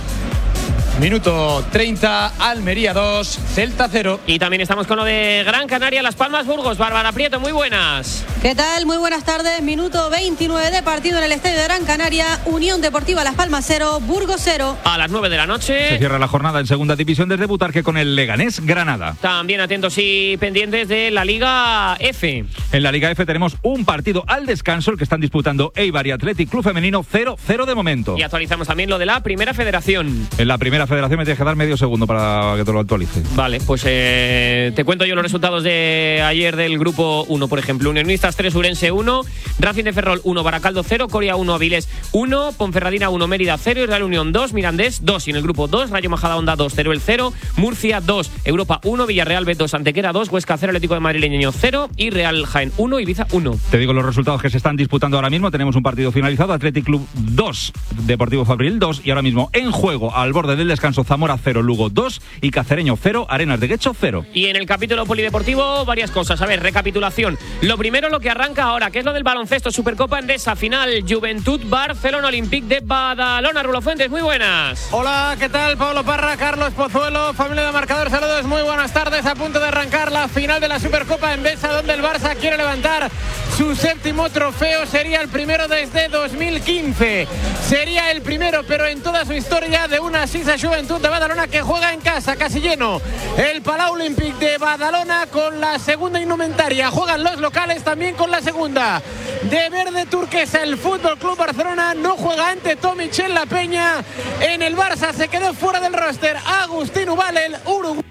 Minuto treinta, Almería dos, Celta cero. Y también estamos con lo de Gran Canaria, Las Palmas, Burgos. Bárbara Prieto, muy buenas. ¿Qué tal? Muy buenas tardes. Minuto veintinueve de partido en el estadio de Gran Canaria. Unión Deportiva Las Palmas cero, Burgos cero. A las nueve de la noche se cierra la jornada en Segunda División desde Butarque con el Leganés Granada. También atentos y pendientes de la Liga F. En la Liga F tenemos un partido al descanso, el que están disputando Eibar y Athletic Club Femenino cero cero de momento. Y actualizamos también lo de la Primera Federación. En la Primera Federación me tienes que dar medio segundo para que te lo actualice. Vale, pues eh, te cuento yo los resultados de ayer del grupo uno, por ejemplo. Unionistas tres, Urense uno, Racing de Ferrol uno, Baracaldo cero, Coria uno, Avilés uno, Ponferradina uno, Mérida cero y Real Unión dos, Mirandés dos. Y en el grupo dos, Rayo Majadahonda dos, Teruel cero, Murcia dos, Europa uno, Villarreal B dos, Antequera dos, Huesca cero, Atlético de Madrid Leñeño cero y Real Jaén uno, Ibiza uno. Te digo los resultados que se están disputando ahora mismo. Tenemos un partido finalizado, Athletic Club dos, Deportivo Fabril dos y ahora mismo en juego al borde del descanso Zamora cero, Lugo dos y Cacereño cero, Arenas de Guecho cero. Y en el capítulo polideportivo varias cosas. A ver, recapitulación. Lo primero, lo que arranca ahora, que es lo del baloncesto, Supercopa Endesa, final, Juventud Barcelona Olympique de Badalona. Rulo Fuentes, muy buenas. Hola, ¿qué tal? Pablo Parra, Carlos Pozuelo, familia de marcador, saludos, muy buenas tardes. A punto de arrancar la final de la Supercopa Endesa, donde el Barça quiere levantar su séptimo trofeo. Sería el primero desde dos mil quince. Sería el primero, pero en toda su historia, de una Sisa Juventud de Badalona que juega en casa, casi lleno. El Palau Olympique de Badalona con la segunda indumentaria. Juegan los locales también con la segunda. De verde turquesa, el Fútbol Club Barcelona no juega ante Tomic en La Peña. En el Barça se quedó fuera del roster Agustín Ubal, el uruguayo.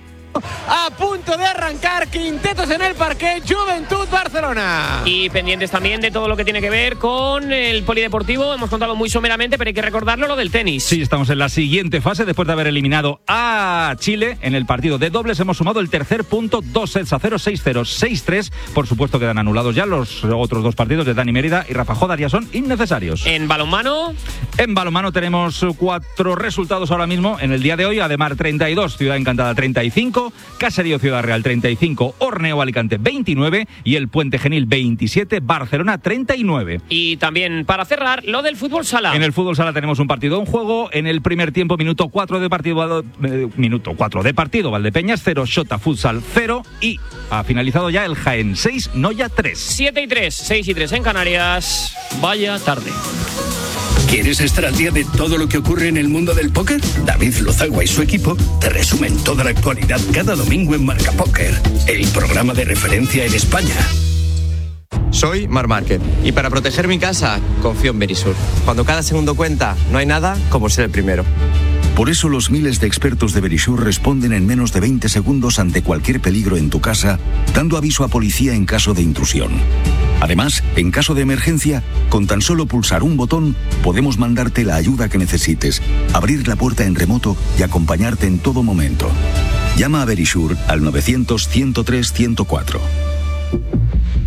A punto de arrancar, quintetos en el parque, Juventud Barcelona. Y pendientes también de todo lo que tiene que ver con el polideportivo. Hemos contado muy someramente, pero hay que recordarlo, lo del tenis. Sí, estamos en la siguiente fase. Después de haber eliminado a Chile en el partido de dobles, hemos sumado el tercer punto, dos sets a cero, seis cero, seis tres. Por supuesto quedan anulados ya los otros dos partidos de Dani Mérida y Rafa Jodaria, son innecesarios. En balonmano En balonmano tenemos cuatro resultados ahora mismo. En el día de hoy, Ademar treinta y dos, Ciudad Encantada treinta y cinco, Caserío Ciudad Real treinta y cinco, Horneo Alicante veintinueve y el Puente Genil veintisiete, Barcelona treinta y nueve. Y también para cerrar, lo del fútbol sala. En el fútbol sala tenemos un partido en juego. En el primer tiempo, minuto cuatro de partido, eh, minuto cuatro de partido, Valdepeñas cero, Xota Futsal cero y ha finalizado ya el Jaén seis, Noya tres. siete y tres, seis y tres en Canarias. Vaya tarde. ¿Quieres estar al día de todo lo que ocurre en el mundo del póker? David Lozagua y su equipo te resumen toda la actualidad cada domingo en Marca Póker, el programa de referencia en España. Soy Mar Márquez y para proteger mi casa confío en Verisur. Cuando cada segundo cuenta, no hay nada como ser el primero. Por eso los miles de expertos de Verisur responden en menos de veinte segundos ante cualquier peligro en tu casa, dando aviso a policía en caso de intrusión. Además, en caso de emergencia, con tan solo pulsar un botón, podemos mandarte la ayuda que necesites, abrir la puerta en remoto y acompañarte en todo momento. Llama a Verisur al novecientos, ciento tres, ciento cuatro.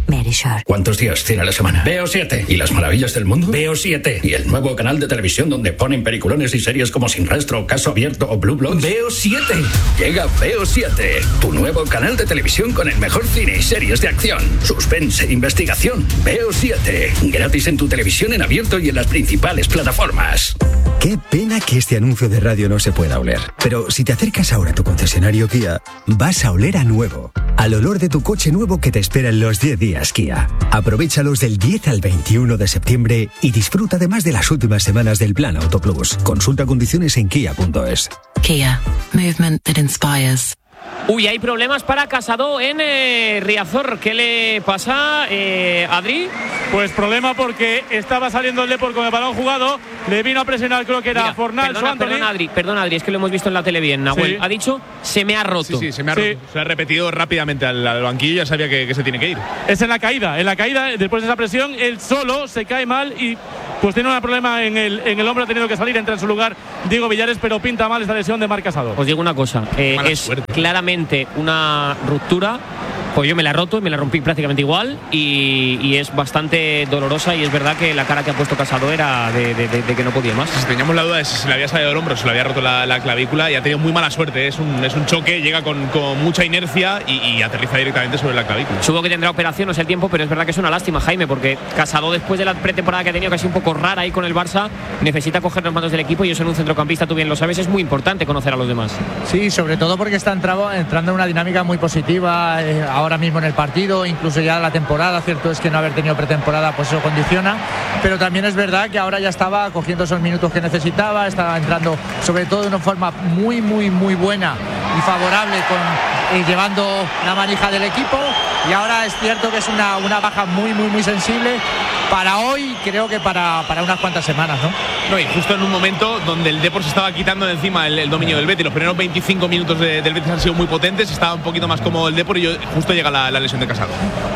Verisure. ¿Cuántos días tiene la semana? Veo siete. ¿Y las maravillas del mundo? Veo siete. ¿Y el nuevo canal de televisión donde ponen peliculones y series como Sin Rastro, Caso Abierto o Blue Bloods? Veo siete. Llega Veo siete, tu nuevo canal de televisión con el mejor cine y series de acción, suspense, investigación. Veo siete. Gratis en tu televisión en abierto y en las principales plataformas. Qué pena que este anuncio de radio no se pueda oler. Pero si te acercas ahora a tu concesionario Kia, vas a oler a nuevo. Al olor de tu coche nuevo que te espera en los diez días Kia. Aprovéchalos del diez al veintiuno de septiembre y disfruta además de las últimas semanas del Plan Auto Plus. Consulta condiciones en kia punto es. Kia. Movement that inspires. Uy, hay problemas para Casado en eh, Riazor. ¿Qué le pasa, eh, Adri? Pues problema porque estaba saliendo el Depor con el balón jugado, le vino a presionar, creo que era Mira, Fornal. Perdona, perdona, Adri, perdona, Adri, es que lo hemos visto en la tele bien. Nahuel Sí. ha dicho, se me ha roto. Sí, sí, se me ha roto. Se ha repetido rápidamente al, al banquillo y ya sabía que, que se tiene que ir. Es en la caída, en la caída, después de esa presión, él solo se cae mal y pues tiene un problema en el, en el hombro, ha tenido que salir, entra en su lugar Diego Villares, pero pinta mal esta lesión de Marc Casado. Os digo una cosa, eh, es suerte. Claramente una ruptura, pues yo me la he roto y me la rompí prácticamente igual y, y es bastante dolorosa y es verdad que la cara que ha puesto Casado era de, de, de, de que no podía más. Si teníamos la duda de si se le había salido el hombro, se le había roto la, la clavícula y ha tenido muy mala suerte. Es un, es un choque, llega con, con mucha inercia y, y aterriza directamente sobre la clavícula. Supongo que tendrá operación, no sé el tiempo, pero es verdad que es una lástima, Jaime, porque Casado, después de la pretemporada que ha tenido, casi un poco rara ahí con el Barça, necesita coger los mandos del equipo y eso en un centrocampista, tú bien lo sabes, es muy importante conocer a los demás. Sí, sobre todo porque está entrando, entrando en una dinámica muy positiva eh, ahora mismo en el partido, incluso ya la temporada. Cierto es que no haber tenido pretemporada pues eso condiciona, pero también es verdad que ahora ya estaba cogiendo esos minutos que necesitaba, estaba entrando sobre todo de una forma muy muy muy buena y favorable, con eh, llevando la manija del equipo, y ahora es cierto que es una, una baja muy muy muy sensible para hoy, creo que para, para unas cuantas semanas, ¿no? No, y justo en un momento donde el Depor se estaba quitando de encima el, el dominio del Betis. Los primeros veinticinco minutos de, del Betis han sido muy potentes, estaba un poquito más cómodo el Depor y yo, justo llega la, la lesión de Casado.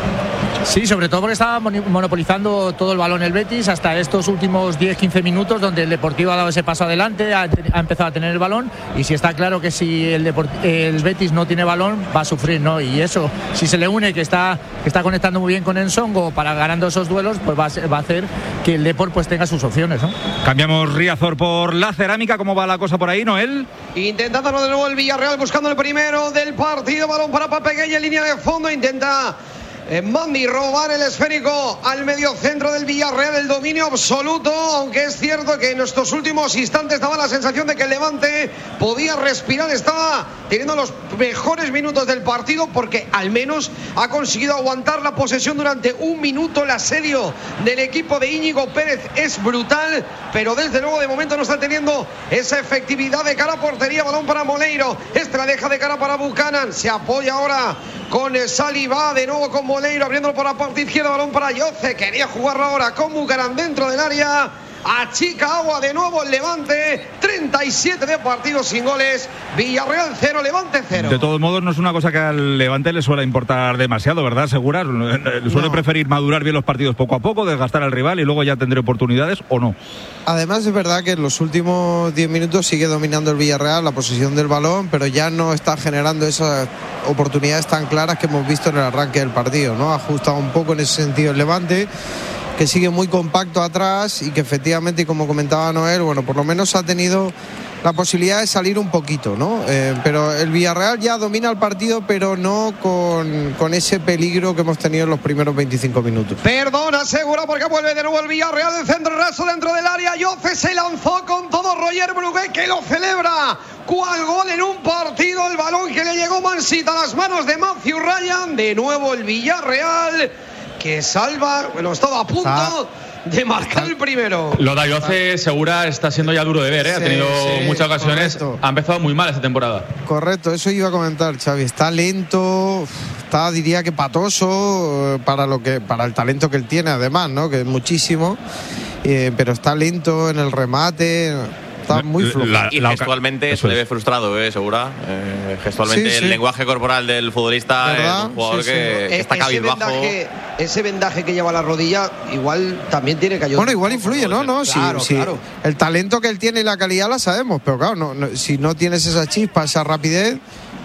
Sí, sobre todo porque estaba monopolizando todo el balón el Betis hasta estos últimos diez quince minutos, donde el Deportivo ha dado ese paso adelante, ha, ha empezado a tener el balón, y si está claro que si el, Deport, el Betis no tiene balón va a sufrir, ¿no? Y eso, si se le une que está, que está conectando muy bien con Ensongo para ganando esos duelos, pues va a, va a hacer que el Depor pues tenga sus opciones, ¿no? Cambiamos Riazor por la Cerámica. ¿Cómo va la cosa por ahí, Noel? Intentándolo de nuevo el Villarreal, buscando el primero del partido. Balón para Papegueña en línea de fondo. Intenta eh, Mandi robar el esférico al medio centro del Villarreal. El dominio absoluto, aunque es cierto que en estos últimos instantes daba la sensación de que el Levante podía respirar. Estaba teniendo los mejores minutos del partido porque al menos ha conseguido aguantar la posesión durante un minuto. El asedio del equipo de Íñigo Pérez es brutal, pero desde luego de momento no está teniendo esa efectividad de cara a portería. Balón para Moleiro, este la deja de cara para Buchanan, se apoya ahora con Saliba, de nuevo con Moleiro, abriéndolo por la parte izquierda. Balón para Yoce, quería jugarlo ahora con Buchanan dentro del área. Achica agua de nuevo el Levante. treinta y siete de partidos sin goles. Villarreal cero, Levante cero. De todos modos, no es una cosa que al Levante le suele importar demasiado, ¿verdad? Seguras, suele no. preferir madurar bien los partidos poco a poco, desgastar al rival y luego ya tendré oportunidades, ¿o no? Además es verdad que en los últimos diez minutos sigue dominando el Villarreal la posesión del balón, pero ya no está generando esas oportunidades tan claras que hemos visto en el arranque del partido, ¿no? Ha ajustado un poco en ese sentido el Levante, que sigue muy compacto atrás y que efectivamente, y como comentaba Noel, bueno, por lo menos ha tenido la posibilidad de salir un poquito, ¿no? Eh, pero el Villarreal ya domina el partido, pero no con, con ese peligro que hemos tenido en los primeros veinticinco minutos. Perdona, seguro, porque vuelve de nuevo el Villarreal del centro raso dentro del área. Yoce se lanzó con todo, Roger Brugué, que lo celebra. ¿Cuál gol en un partido? El balón que le llegó Mansita a las manos de Matthew Ryan. De nuevo el Villarreal, que salva, bueno, estaba a punto ah. de marcar el primero. Lo de Ayoce Segura está siendo ya duro de ver, ¿eh? Sí, ha tenido sí, muchas ocasiones, correcto. Ha empezado muy mal esta temporada. Correcto, eso iba a comentar, Xavi. Está lento, está, diría que patoso para lo que, para el talento que él tiene, además, ¿no? Que es muchísimo, eh, pero está lento en el remate. Está muy flojo. La, y gestualmente se le ve frustrado, ¿eh? Segura. Eh, gestualmente sí, sí. El lenguaje corporal del futbolista ¿verdad? Es un jugador sí, sí. Que, que está cabizbajo. Vendaje, ese vendaje que lleva la rodilla igual también tiene que ayudar. Bueno, igual influye, ¿no? no claro, sí, claro. Sí. El talento que él tiene y la calidad la sabemos, pero claro, no, no, si no tienes esa chispa, esa rapidez,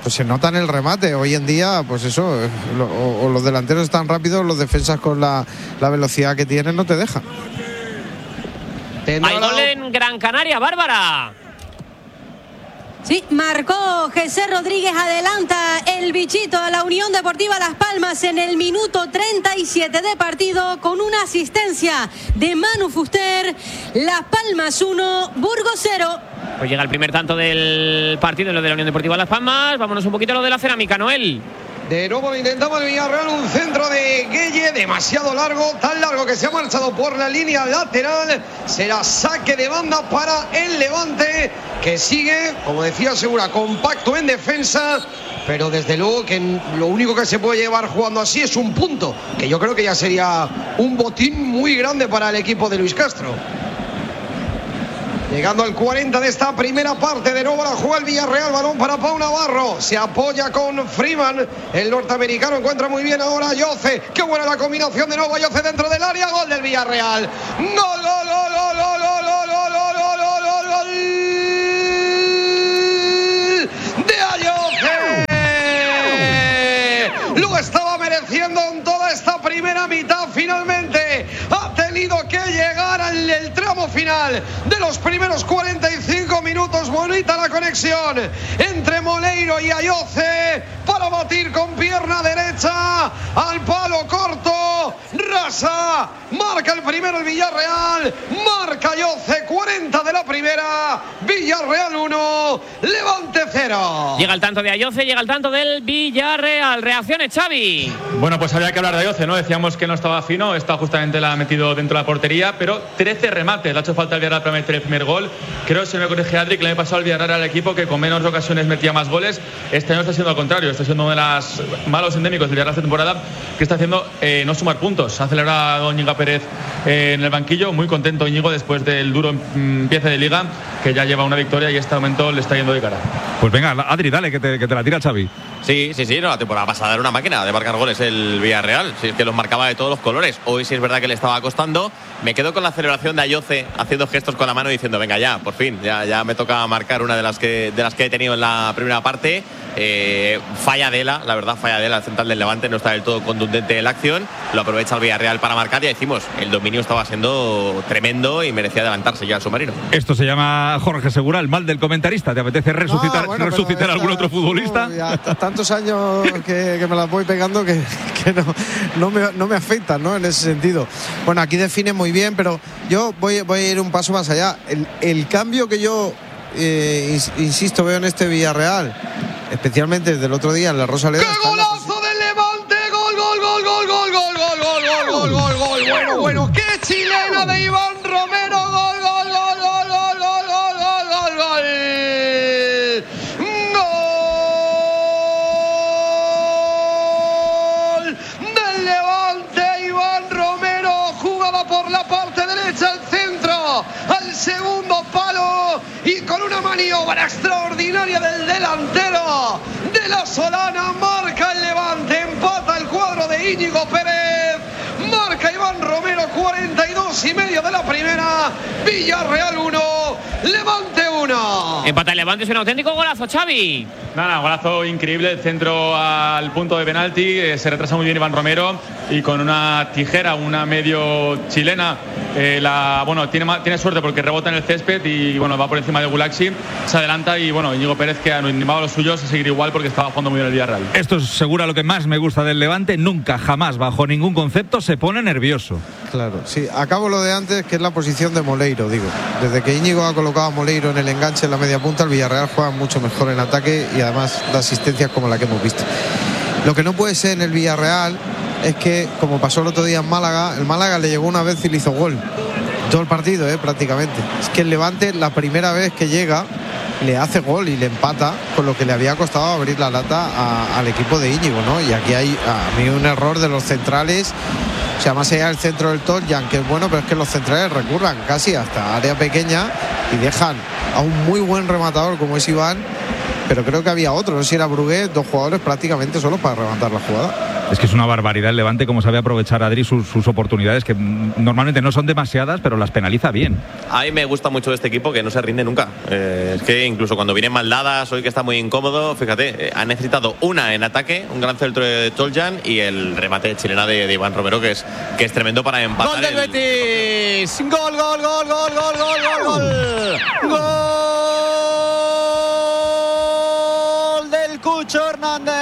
pues se nota en el remate. Hoy en día, pues eso, lo, o, o los delanteros están rápidos, los defensas con la, la velocidad que tienen no te dejan. Hay gol en Gran Canaria, Bárbara. Sí, marcó José Rodríguez, adelanta el bichito a la Unión Deportiva Las Palmas en el minuto treinta y siete de partido con una asistencia de Manu Fuster. Las Palmas uno, Burgos cero. Pues llega el primer tanto del partido en lo de la Unión Deportiva Las Palmas. Vámonos un poquito a lo de la cerámica, Noel. De nuevo lo intentaba el Villarreal, un centro de Gueye demasiado largo, tan largo que se ha marchado por la línea lateral. Será saque de banda para el Levante, que sigue, como decía Segura, compacto en defensa, pero desde luego que lo único que se puede llevar jugando así es un punto, que yo creo que ya sería un botín muy grande para el equipo de Luis Castro. Llegando al cuarenta de esta primera parte, de nuevo la juega el Villarreal, balón para Pau Navarro, se apoya con Freeman, el norteamericano encuentra muy bien ahora a Yoce, qué buena la combinación de nuevo a Yoce dentro del área, gol del Villarreal, gol, gol, gol, gol, gol, gol, gol, gol, gol, gol, gol, gol de Ayoce, lo estaba mereciendo en toda esta primera mitad, finalmente ha tenido que llegar al el tramo final de los primeros cuarenta y cinco minutos. Bonita la conexión entre Moleiro y Ayoce para batir con pierna derecha al palo corto. Rasa marca el primero el Villarreal, marca Ayoce, cuarenta de la primera, Villarreal uno, Levante cero. Llega el tanto de Ayoce, llega el tanto del Villarreal. Reacciones, Xavi. Bueno, pues había que hablar de Ayoce, ¿no? Decíamos que no estaba fino, esta justamente la ha metido dentro de la portería, pero trece remates, le ha hecho falta al Villarreal para meter el primer gol. Creo, si no me corrige Adri, que le ha pasado al Villarreal al equipo que con menos ocasiones metía más goles. Este año está siendo al contrario, está siendo uno de los malos endémicos del Villarreal esta temporada, que está haciendo eh, no sumar puntos. Ha celebrado Íñigo Pérez eh, en el banquillo, muy contento Íñigo después del duro empiece de liga, que ya lleva una victoria y este momento le está yendo de cara. Pues venga, Adri, dale, que te, que te la tira Xavi. Sí, sí, sí, no, la temporada pasada era una máquina de marcar goles el Villarreal, sí, que los marcaba de todos los colores. Hoy sí es verdad que le estaba costando. Me quedo con la celebración de Ayoce haciendo gestos con la mano diciendo, venga ya, por fin, ya, ya me toca marcar una de las que de las que he tenido en la primera parte. Eh, falla Dela, la verdad, falla Dela, el central del Levante, no está del todo contundente en la acción, lo aprovecha el Villarreal para marcar y decimos, el dominio estaba siendo tremendo y merecía adelantarse ya al submarino. Esto se llama, Jorge Segura, el mal del comentarista. ¿Te apetece resucitar, no, bueno, resucitar a algún otro futbolista? Ya, tantos años que, que me las voy pegando que, que no, no, me, no me afectan, ¿no? En ese sentido. Bueno, aquí define muy bien, pero yo voy, voy a ir un paso más allá. El, el cambio que yo, eh, insisto, veo en este Villarreal, especialmente desde el otro día en la Rosaleda. ¡Qué golazo del Levante! ¡Gol, gol, gol, gol, gol, gol, gol, gol, gol, gol, gol! Bueno, bueno, qué chilena de Iván Romero. Gol, gol, gol, gol, gol, gol, gol, gol, gol, gol. Gol del Levante, Iván Romero jugaba por la parte derecha al centro, al segundo palo y con una maniobra extraordinaria del delantero de la Solana marca el Levante, empata el cuadro de Íñigo Pérez, marca Iván Romero, cuarenta y dos y medio de la primera, Villarreal uno, Levante uno. Empata el Levante, es un auténtico golazo, Xavi. Nada, golazo increíble, el centro al punto de penalti, eh, se retrasa muy bien Iván Romero y con una tijera, una medio chilena, eh, la, bueno, tiene, tiene suerte porque rebota en el césped y bueno, va por encima de Gulaxi, se adelanta y bueno, Íñigo Pérez, que ha animado a los suyos a seguir igual porque estaba jugando muy bien el Villarreal. Esto es seguro lo que más me gusta del Levante, nunca, jamás, bajo ningún concepto se pone nervioso. Claro, sí, acabo lo de antes, que es la posición de Moleiro, digo. Desde que Íñigo ha colocado a Moleiro en el enganche en la media punta, el Villarreal juega mucho mejor en ataque y además da asistencias como la que hemos visto. Lo que no puede ser en el Villarreal es que, como pasó el otro día en Málaga, el Málaga le llegó una vez y le hizo gol. Todo el partido, eh, prácticamente. Es que el Levante, la primera vez que llega, le hace gol y le empata, con lo que le había costado abrir la lata a, al equipo de Íñigo, ¿no? Y aquí hay a mí un error de los centrales. O sea, más allá del centro del Toljan, que es bueno, pero es que los centrales recurran casi hasta área pequeña y dejan a un muy buen rematador como es Iván pero creo que había otro, no sé si era Brugué, dos jugadores prácticamente solo para levantar la jugada. Es que es una barbaridad el Levante, como sabe aprovechar Adri sus, sus oportunidades, que normalmente no son demasiadas, pero las penaliza bien. A mí me gusta mucho de este equipo que no se rinde nunca. Eh, es que incluso cuando vienen mal dadas, hoy que está muy incómodo, fíjate, eh, ha necesitado una en ataque, un gran centro de Toljan y el remate chilena de, de Iván Romero, que es, que es tremendo para empatar. ¡Gol del el... Betis! ¡Gol, gol, gol, gol, gol, gol, gol! ¡Gol! ¡Gol del Cucho Hernández!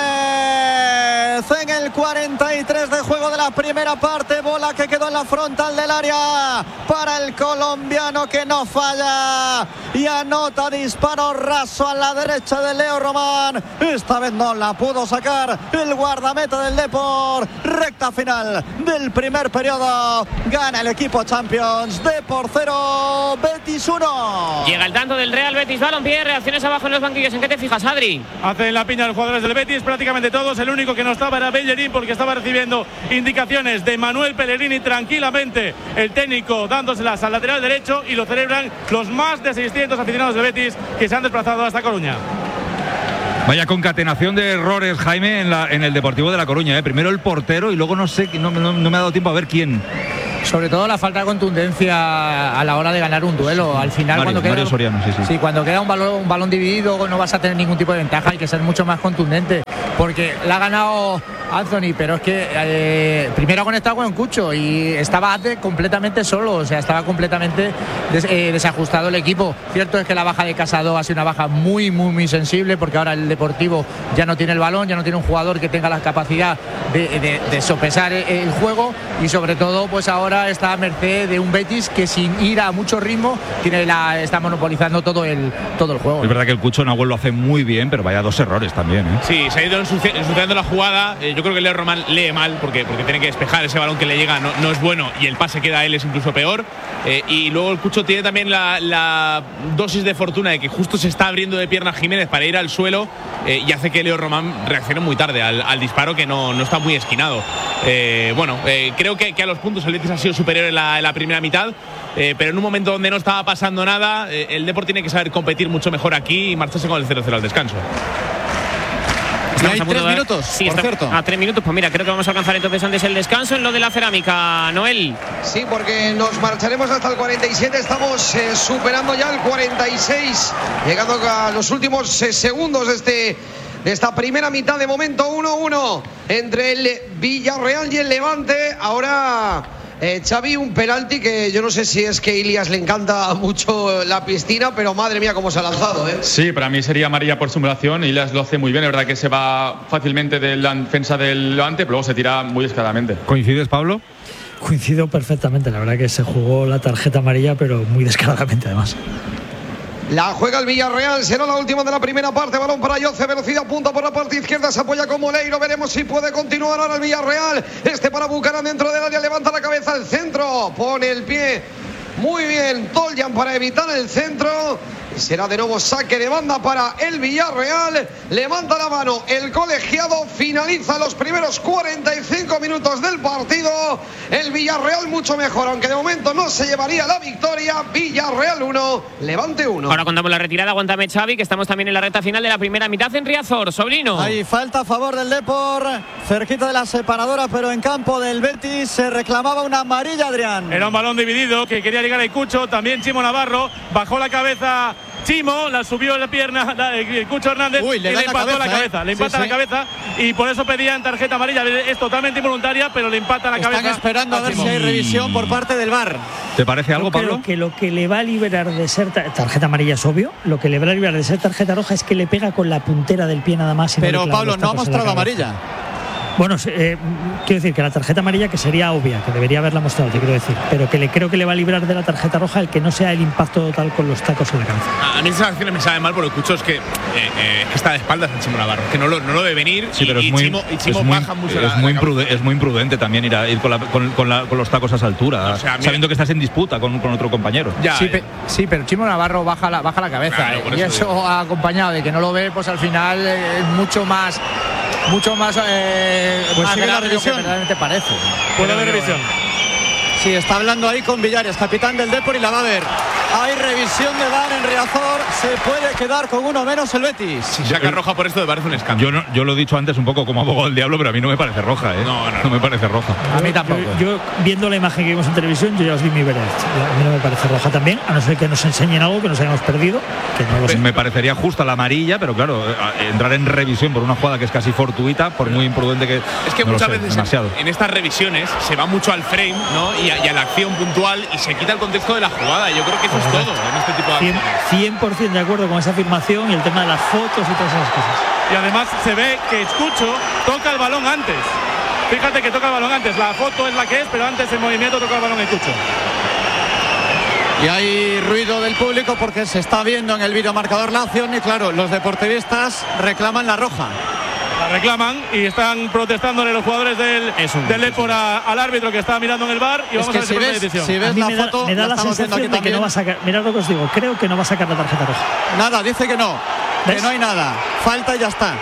En el cuarenta y tres de juego de la primera parte, bola que quedó en la frontal del área para el colombiano que no falla y anota disparo raso a la derecha de Leo Román. Esta vez no la pudo sacar el guardameta del Depor. Recta final del primer periodo, gana el equipo Champions. Depor cero, Betis uno. Llega el tanto del Real Betis Balompié, reacciones abajo en los banquillos. ¿En qué te fijas, Adri? Hacen la piña los jugadores del Betis, prácticamente todos. El único que no estaba era Bellerín, porque estaba recibiendo indicaciones de Manuel Pellegrini tranquilamente, el técnico dándoselas al lateral derecho, y lo celebran los más de seiscientos aficionados del Betis que se han desplazado hasta Coruña. Vaya concatenación de errores, Jaime, en, la, en el Deportivo de La Coruña. ¿eh? Primero el portero y luego no sé, no, no, no me ha dado tiempo a ver quién. Sobre todo la falta de contundencia a la hora de ganar un duelo. Al final, Mario, cuando queda, Mario Soriano, sí, sí. Sí, cuando queda un balón, un balón dividido, no vas a tener ningún tipo de ventaja. Hay que ser mucho más contundente, porque la ha ganado Anthony, pero es que eh, primero ha conectado con Cucho y estaba Ate completamente solo, o sea, estaba completamente des, eh, desajustado el equipo. Cierto es que la baja de Casado ha sido una baja muy, muy, muy sensible, porque ahora el Deportivo ya no tiene el balón, ya no tiene un jugador que tenga la capacidad de, de, de sopesar el, el juego, y sobre todo, pues ahora está a merced de un Betis que, sin ir a mucho ritmo, tiene la, está monopolizando todo el, todo el juego. Es verdad que el Cucho Nahuel lo hace muy bien, pero vaya dos errores también, ¿eh? Sí, se ha ido ensuci- ensuciando la jugada. Eh, yo creo que Leo Román lee mal porque, porque tiene que despejar ese balón que le llega, no, no es bueno, y el pase que da a él es incluso peor. Eh, y luego el Cucho tiene también la, la dosis de fortuna de que justo se está abriendo de pierna Jiménez para ir al suelo, eh, y hace que Leo Román reaccione muy tarde al, al disparo, que no, no está muy esquinado. Eh, bueno, eh, creo que, que a los puntos el Betis ha sido superior en la, en la primera mitad, eh, pero en un momento donde no estaba pasando nada, eh, el Depor tiene que saber competir mucho mejor aquí y marcharse con el cero cero al descanso. Y hay tres minutos, sí, por está, cierto. A tres minutos, pues mira, creo que vamos a alcanzar entonces antes el descanso en lo de la cerámica, Noel. Sí, porque nos marcharemos hasta el cuarenta y siete, estamos eh, superando ya el cuarenta y seis, llegando a los últimos eh, segundos de este de esta primera mitad. De momento uno uno entre el Villarreal y el Levante. Ahora Eh, Xavi, un penalti que yo no sé si es que a Ilias le encanta mucho la piscina, pero madre mía cómo se ha lanzado, ¿eh? Sí, para mí sería amarilla por simulación. Ilias lo hace muy bien, es verdad que se va fácilmente de la defensa del Levante, pero luego se tira muy descaradamente. ¿Coincides, Pablo? Coincido perfectamente, la verdad que se jugó la tarjeta amarilla, pero muy descaradamente además. La juega el Villarreal, será la última de la primera parte. Balón para Yoce, velocidad, punta por la parte izquierda, se apoya con Moleiro. Veremos si puede continuar ahora el Villarreal. Este para Bucaram dentro del área, levanta la cabeza al centro, pone el pie muy bien Toljan para evitar el centro. Y será de nuevo saque de banda para el Villarreal. Levanta la mano el colegiado. Finaliza los primeros cuarenta y cinco minutos del partido. El Villarreal mucho mejor, aunque de momento no se llevaría la victoria. Villarreal uno, Levante uno. Ahora contamos la retirada. Aguántame, Xavi, que estamos también en la recta final de la primera mitad en Riazor. Sobrino. Hay falta a favor del Depor, cerquita de la separadora, pero en campo del Betis se reclamaba una amarilla, Adrián. Era un balón dividido que quería llegar a Cucho. También Chimo Navarro bajó la cabeza. Chimo la subió en la pierna, la, el Cucho Hernández. Uy, le y le empató la cabeza, la cabeza ¿eh? le empata sí, sí. la cabeza, y por eso pedían tarjeta amarilla. Es totalmente involuntaria, pero le empata la Están cabeza. Están esperando a ver si hay revisión por parte del V A R. ¿Te parece algo, Yo creo Pablo? que lo que le va a liberar de ser tar tarjeta amarilla es obvio. Lo que le va a liberar de ser tarjeta roja es que le pega con la puntera del pie nada más. Y pero no Pablo no ha mostrado amarilla. Bueno, eh, quiero decir que la tarjeta amarilla, que sería obvia, que debería haberla mostrado, te quiero decir, pero que le creo que le va a librar de la tarjeta roja el que no sea el impacto total con los tacos en la cabeza. A mí esas acciones me saben mal porque Cucho es que, eh, eh, que está de espaldas al Chimo Navarro, que no lo, no lo debe venir. Sí, y, pero es y muy, Chimo, y Chimo es muy, baja mucho es la, muy la imprudente, es muy imprudente también ir, a, ir con, la, con, con, la, con los tacos a esa altura, o sea, sabiendo que estás en disputa con, con otro compañero. Ya, sí, pe, sí, pero Chimo Navarro baja la, baja la cabeza, claro, eh, y eso, eso ha acompañado de que no lo ve, pues al final es eh, mucho más mucho más eh, pues más sigue la revisión. Que verdaderamente parece. Puede haber revisión. Sí, está hablando ahí con Villares, capitán del Depor, y la va a ver. Hay revisión de V A R en Riazor. Se puede quedar con uno menos el Betis. Si saca roja por esto, me parece un escándalo. Yo, no, yo lo he dicho antes un poco como abogado del diablo, pero a mí no me parece roja, ¿eh? No, no, no me parece roja. A mí tampoco. Yo, yo, viendo la imagen que vimos en televisión, yo ya os di mi veredicto. A mí no me parece roja también, a no ser que nos enseñen algo que nos hayamos perdido, que no lo sé. Me parecería justa la amarilla, pero claro, entrar en revisión por una jugada que es casi fortuita, por muy imprudente que es que no muchas sé, veces demasiado. En, en estas revisiones se va mucho al frame, ¿no? Y a, y a la acción puntual y se quita el contexto de la jugada. Yo creo que eso es todo en este tipo de acciones. cien por ciento de acuerdo con esa afirmación y el tema de las fotos y todas esas cosas. Y además se ve que Escucho toca el balón antes. Fíjate que toca el balón antes. La foto es la que es, pero antes el movimiento toca el balón Escucho. Y hay ruido del público porque se está viendo en el videomarcador la acción y claro, los deportivistas reclaman la roja. La reclaman y están protestándole los jugadores del, del Depor al árbitro que está mirando en el V A R y es vamos a ver si si ves, decisión. si ves la me da, foto, me da la, la sensación de que no va a sacar. Mirad lo que os digo, creo que no va a sacar la tarjeta roja. Nada, dice que no, ¿ves? que no hay nada. Falta y ya está.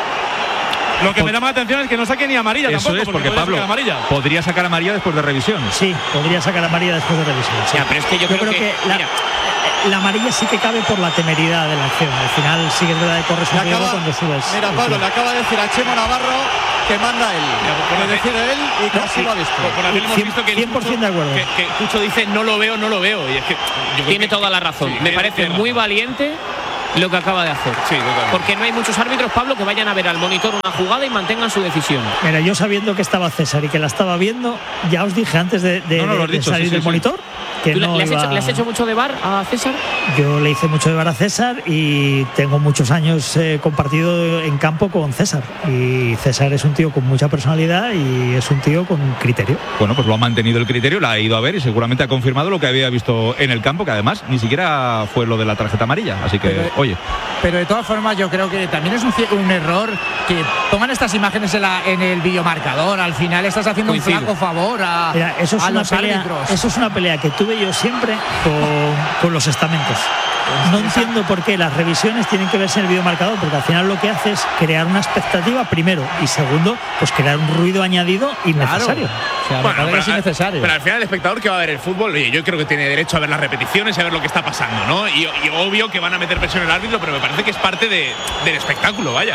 Lo que me llama la atención es que no saque ni amarilla Eso tampoco. es porque, porque Pablo sacar amarilla. podría sacar amarilla después de revisión. Sí, podría sacar amarilla después de revisión. Sí. Ya, pero es que yo, yo creo, creo que, que la, la amarilla sí que cabe por la temeridad de la acción. Al final sí que es verdad que corres un riesgo cuando subes. Mira, Pablo, le acaba de decir a Chimo Navarro que manda él. Que decide él y no, casi sí, lo ha visto. Por haber hemos visto que cien por ciento de acuerdo. Que, que Cucho dice no lo veo, no lo veo. Y es que yo tiene que, toda la razón. Sí, me parece muy valiente lo que acaba de hacer. Sí, totalmente. Porque no hay muchos árbitros, Pablo, que vayan a ver al monitor una jugada y mantengan su decisión. Mira, yo sabiendo que estaba César y que la estaba viendo, ya os dije antes de, de, no, no, de, de dicho, salir sí, del sí, monitor que ¿Tú no le, has iba... hecho, ¿Le has hecho mucho de V A R a César? Yo le hice mucho de V A R a César y tengo muchos años eh, compartido en campo con César. Y César es un tío con mucha personalidad y es un tío con criterio. Bueno, pues lo ha mantenido el criterio, la ha ido a ver y seguramente ha confirmado lo que había visto en el campo, que además ni siquiera fue lo de la tarjeta amarilla. Así que, pero, oye. Pero de todas formas yo creo que también es un, un error que pongan estas imágenes en, la, en el videomarcador. Al final estás haciendo Coincido. un flaco favor a, Mira, eso es a una los pelea, árbitros. Eso es una pelea que tuve yo siempre con, con los estamentos. No entiendo por qué las revisiones tienen que verse en el videomarcador, porque al final lo que hace es crear una expectativa, primero, y segundo, pues crear un ruido añadido innecesario. Claro. O sea, bueno, pero, es innecesario. Pero al final el espectador que va a ver el fútbol, oye, yo creo que tiene derecho a ver las repeticiones y a ver lo que está pasando, ¿no? Y, y obvio que van a meter presión en el árbitro, pero me parece que es parte de, del espectáculo, vaya.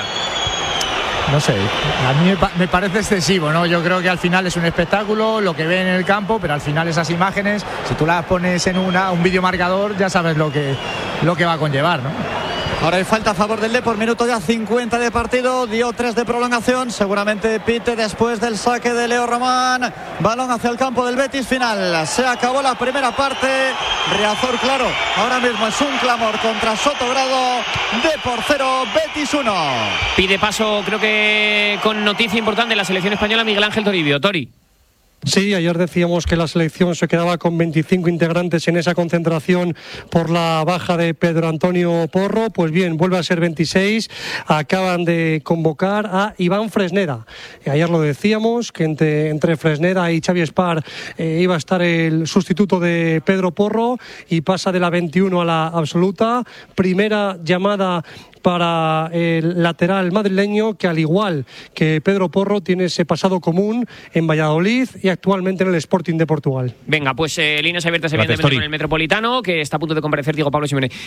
No sé, a mí me, pa me parece excesivo, ¿no? Yo creo que al final es un espectáculo, lo que ven en el campo, pero al final esas imágenes, si tú las pones en una, un videomarcador, ya sabes lo que, lo que va a conllevar, ¿no? Ahora hay falta a favor del Depor, minuto ya cincuenta de partido, dio tres de prolongación, seguramente pite después del saque de Leo Román, balón hacia el campo del Betis, final, se acabó la primera parte, Riazor claro, ahora mismo es un clamor contra Sotogrado, Depor cero, Betis uno. Pide paso, creo que con noticia importante, la selección española, Miguel Ángel Toribio. Tori. Sí, ayer decíamos que la selección se quedaba con veinticinco integrantes en esa concentración por la baja de Pedro Antonio Porro. Pues bien, vuelve a ser veintiséis. Acaban de convocar a Iván Fresneda. Ayer lo decíamos, que entre, entre Fresneda y Xavi Espar eh, iba a estar el sustituto de Pedro Porro y pasa de la veintiuno a la absoluta. Primera llamada para el lateral madrileño, que al igual que Pedro Porro tiene ese pasado común en Valladolid y actualmente en el Sporting de Portugal. Venga, pues eh, líneas abiertas evidentemente con el Metropolitano, que está a punto de comparecer Diego Pablo Simeone.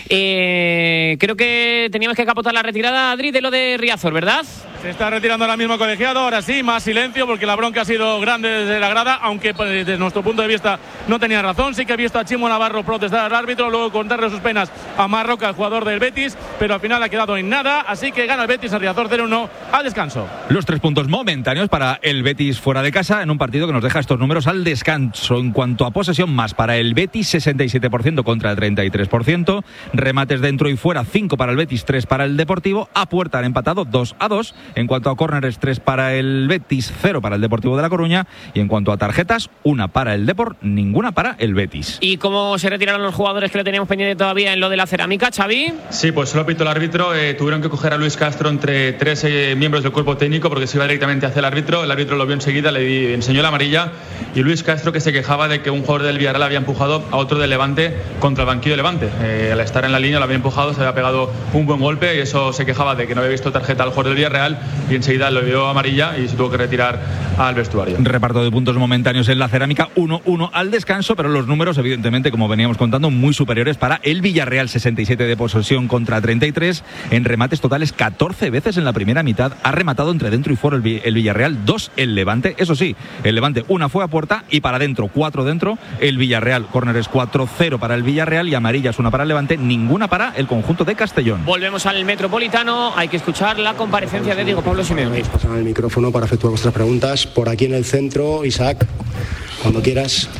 Eh, creo que teníamos que capotar la retirada, Adri, de lo de Riazor, ¿verdad? Se está retirando ahora mismo colegiado, ahora sí, más silencio, porque la bronca ha sido grande desde la grada, aunque pues, desde nuestro punto de vista no tenía razón. Sí que he visto a Chimo Navarro protestar al árbitro, luego contarle sus penas a Marroca, el jugador del Betis, pero al final ha quedado en nada, así que gana el Betis a Riazor cero uno al descanso. Los tres puntos momentáneos para el Betis fuera de casa en un partido que nos deja estos números al descanso. En cuanto a posesión, más para el Betis, sesenta y siete por ciento contra el treinta y tres por ciento. Remates dentro y fuera, cinco para el Betis, tres para el Deportivo. A puerta han empatado dos a dos. En cuanto a córneres, tres para el Betis, cero para el Deportivo de La Coruña. Y en cuanto a tarjetas, una para el Depor, ninguna para el Betis. ¿Y cómo se retiraron los jugadores que le teníamos pendiente todavía en lo de la cerámica, Xavi? Sí, pues solo pitó el árbitro. Eh, tuvieron que coger a Luis Castro entre tres eh, miembros del cuerpo técnico porque se iba directamente hacia el árbitro. El árbitro lo vio enseguida, le di, enseñó la amarilla. Y Luis Castro, que se quejaba de que un jugador del Villarreal había empujado a otro del Levante contra el banquillo de Levante. Eh, al estar en la línea lo había empujado, se había pegado un buen golpe y eso se quejaba de que no había visto tarjeta al jugador del Villarreal Villarreal y enseguida lo vio amarilla y se tuvo que retirar al vestuario. Reparto de puntos momentáneos en la Cerámica, uno uno al descanso, pero los números, evidentemente, como veníamos contando, muy superiores para el Villarreal. Sesenta y siete de posesión contra treinta y tres, en remates totales catorce veces en la primera mitad. Ha rematado entre dentro y fuera el, el Villarreal, dos el Levante. Eso sí, el Levante una fue a puerta y para dentro, cuatro dentro. El Villarreal, córneres cuatro cero para el Villarreal y amarillas una para el Levante, ninguna para el conjunto de Castellón. Volvemos al Metropolitano, hay que escuchar la comparecencia de Diego Pablo Simeone. Pasan el micrófono para efectuar vuestras preguntas. Por aquí en el centro, Isaac, cuando quieras.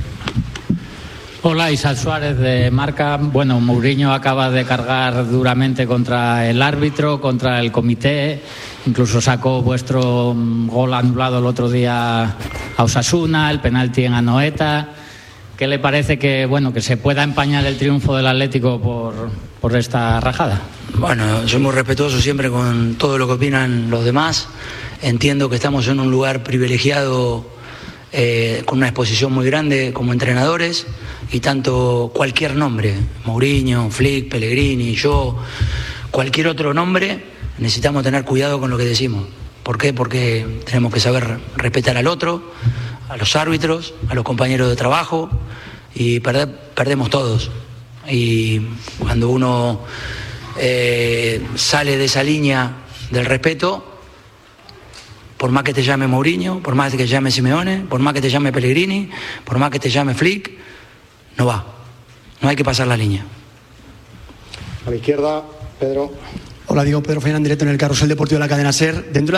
Hola, Isaac Suárez de Marca. Bueno, Mourinho acaba de cargar duramente contra el árbitro, contra el comité. Incluso sacó vuestro gol anulado el otro día a Osasuna, el penalti en Anoeta. ¿Qué le parece que, bueno, que se pueda empañar el triunfo del Atlético por, por esta rajada? Bueno, soy muy respetuoso siempre con todo lo que opinan los demás. Entiendo que estamos en un lugar privilegiado, eh, con una exposición muy grande como entrenadores, y tanto cualquier nombre, Mourinho, Flick, Pellegrini, yo, cualquier otro nombre, necesitamos tener cuidado con lo que decimos. ¿Por qué? Porque tenemos que saber respetar al otro, a los árbitros, a los compañeros de trabajo, y perder, perdemos todos. Y cuando uno eh, sale de esa línea del respeto, por más que te llame Mourinho, por más que te llame Simeone, por más que te llame Pellegrini, por más que te llame Flick, no va. No hay que pasar la línea. A la izquierda, Pedro. Hola, Diego, Pedro Fernández, directo en el Carrusel Deportivo de la Cadena SER. Dentro de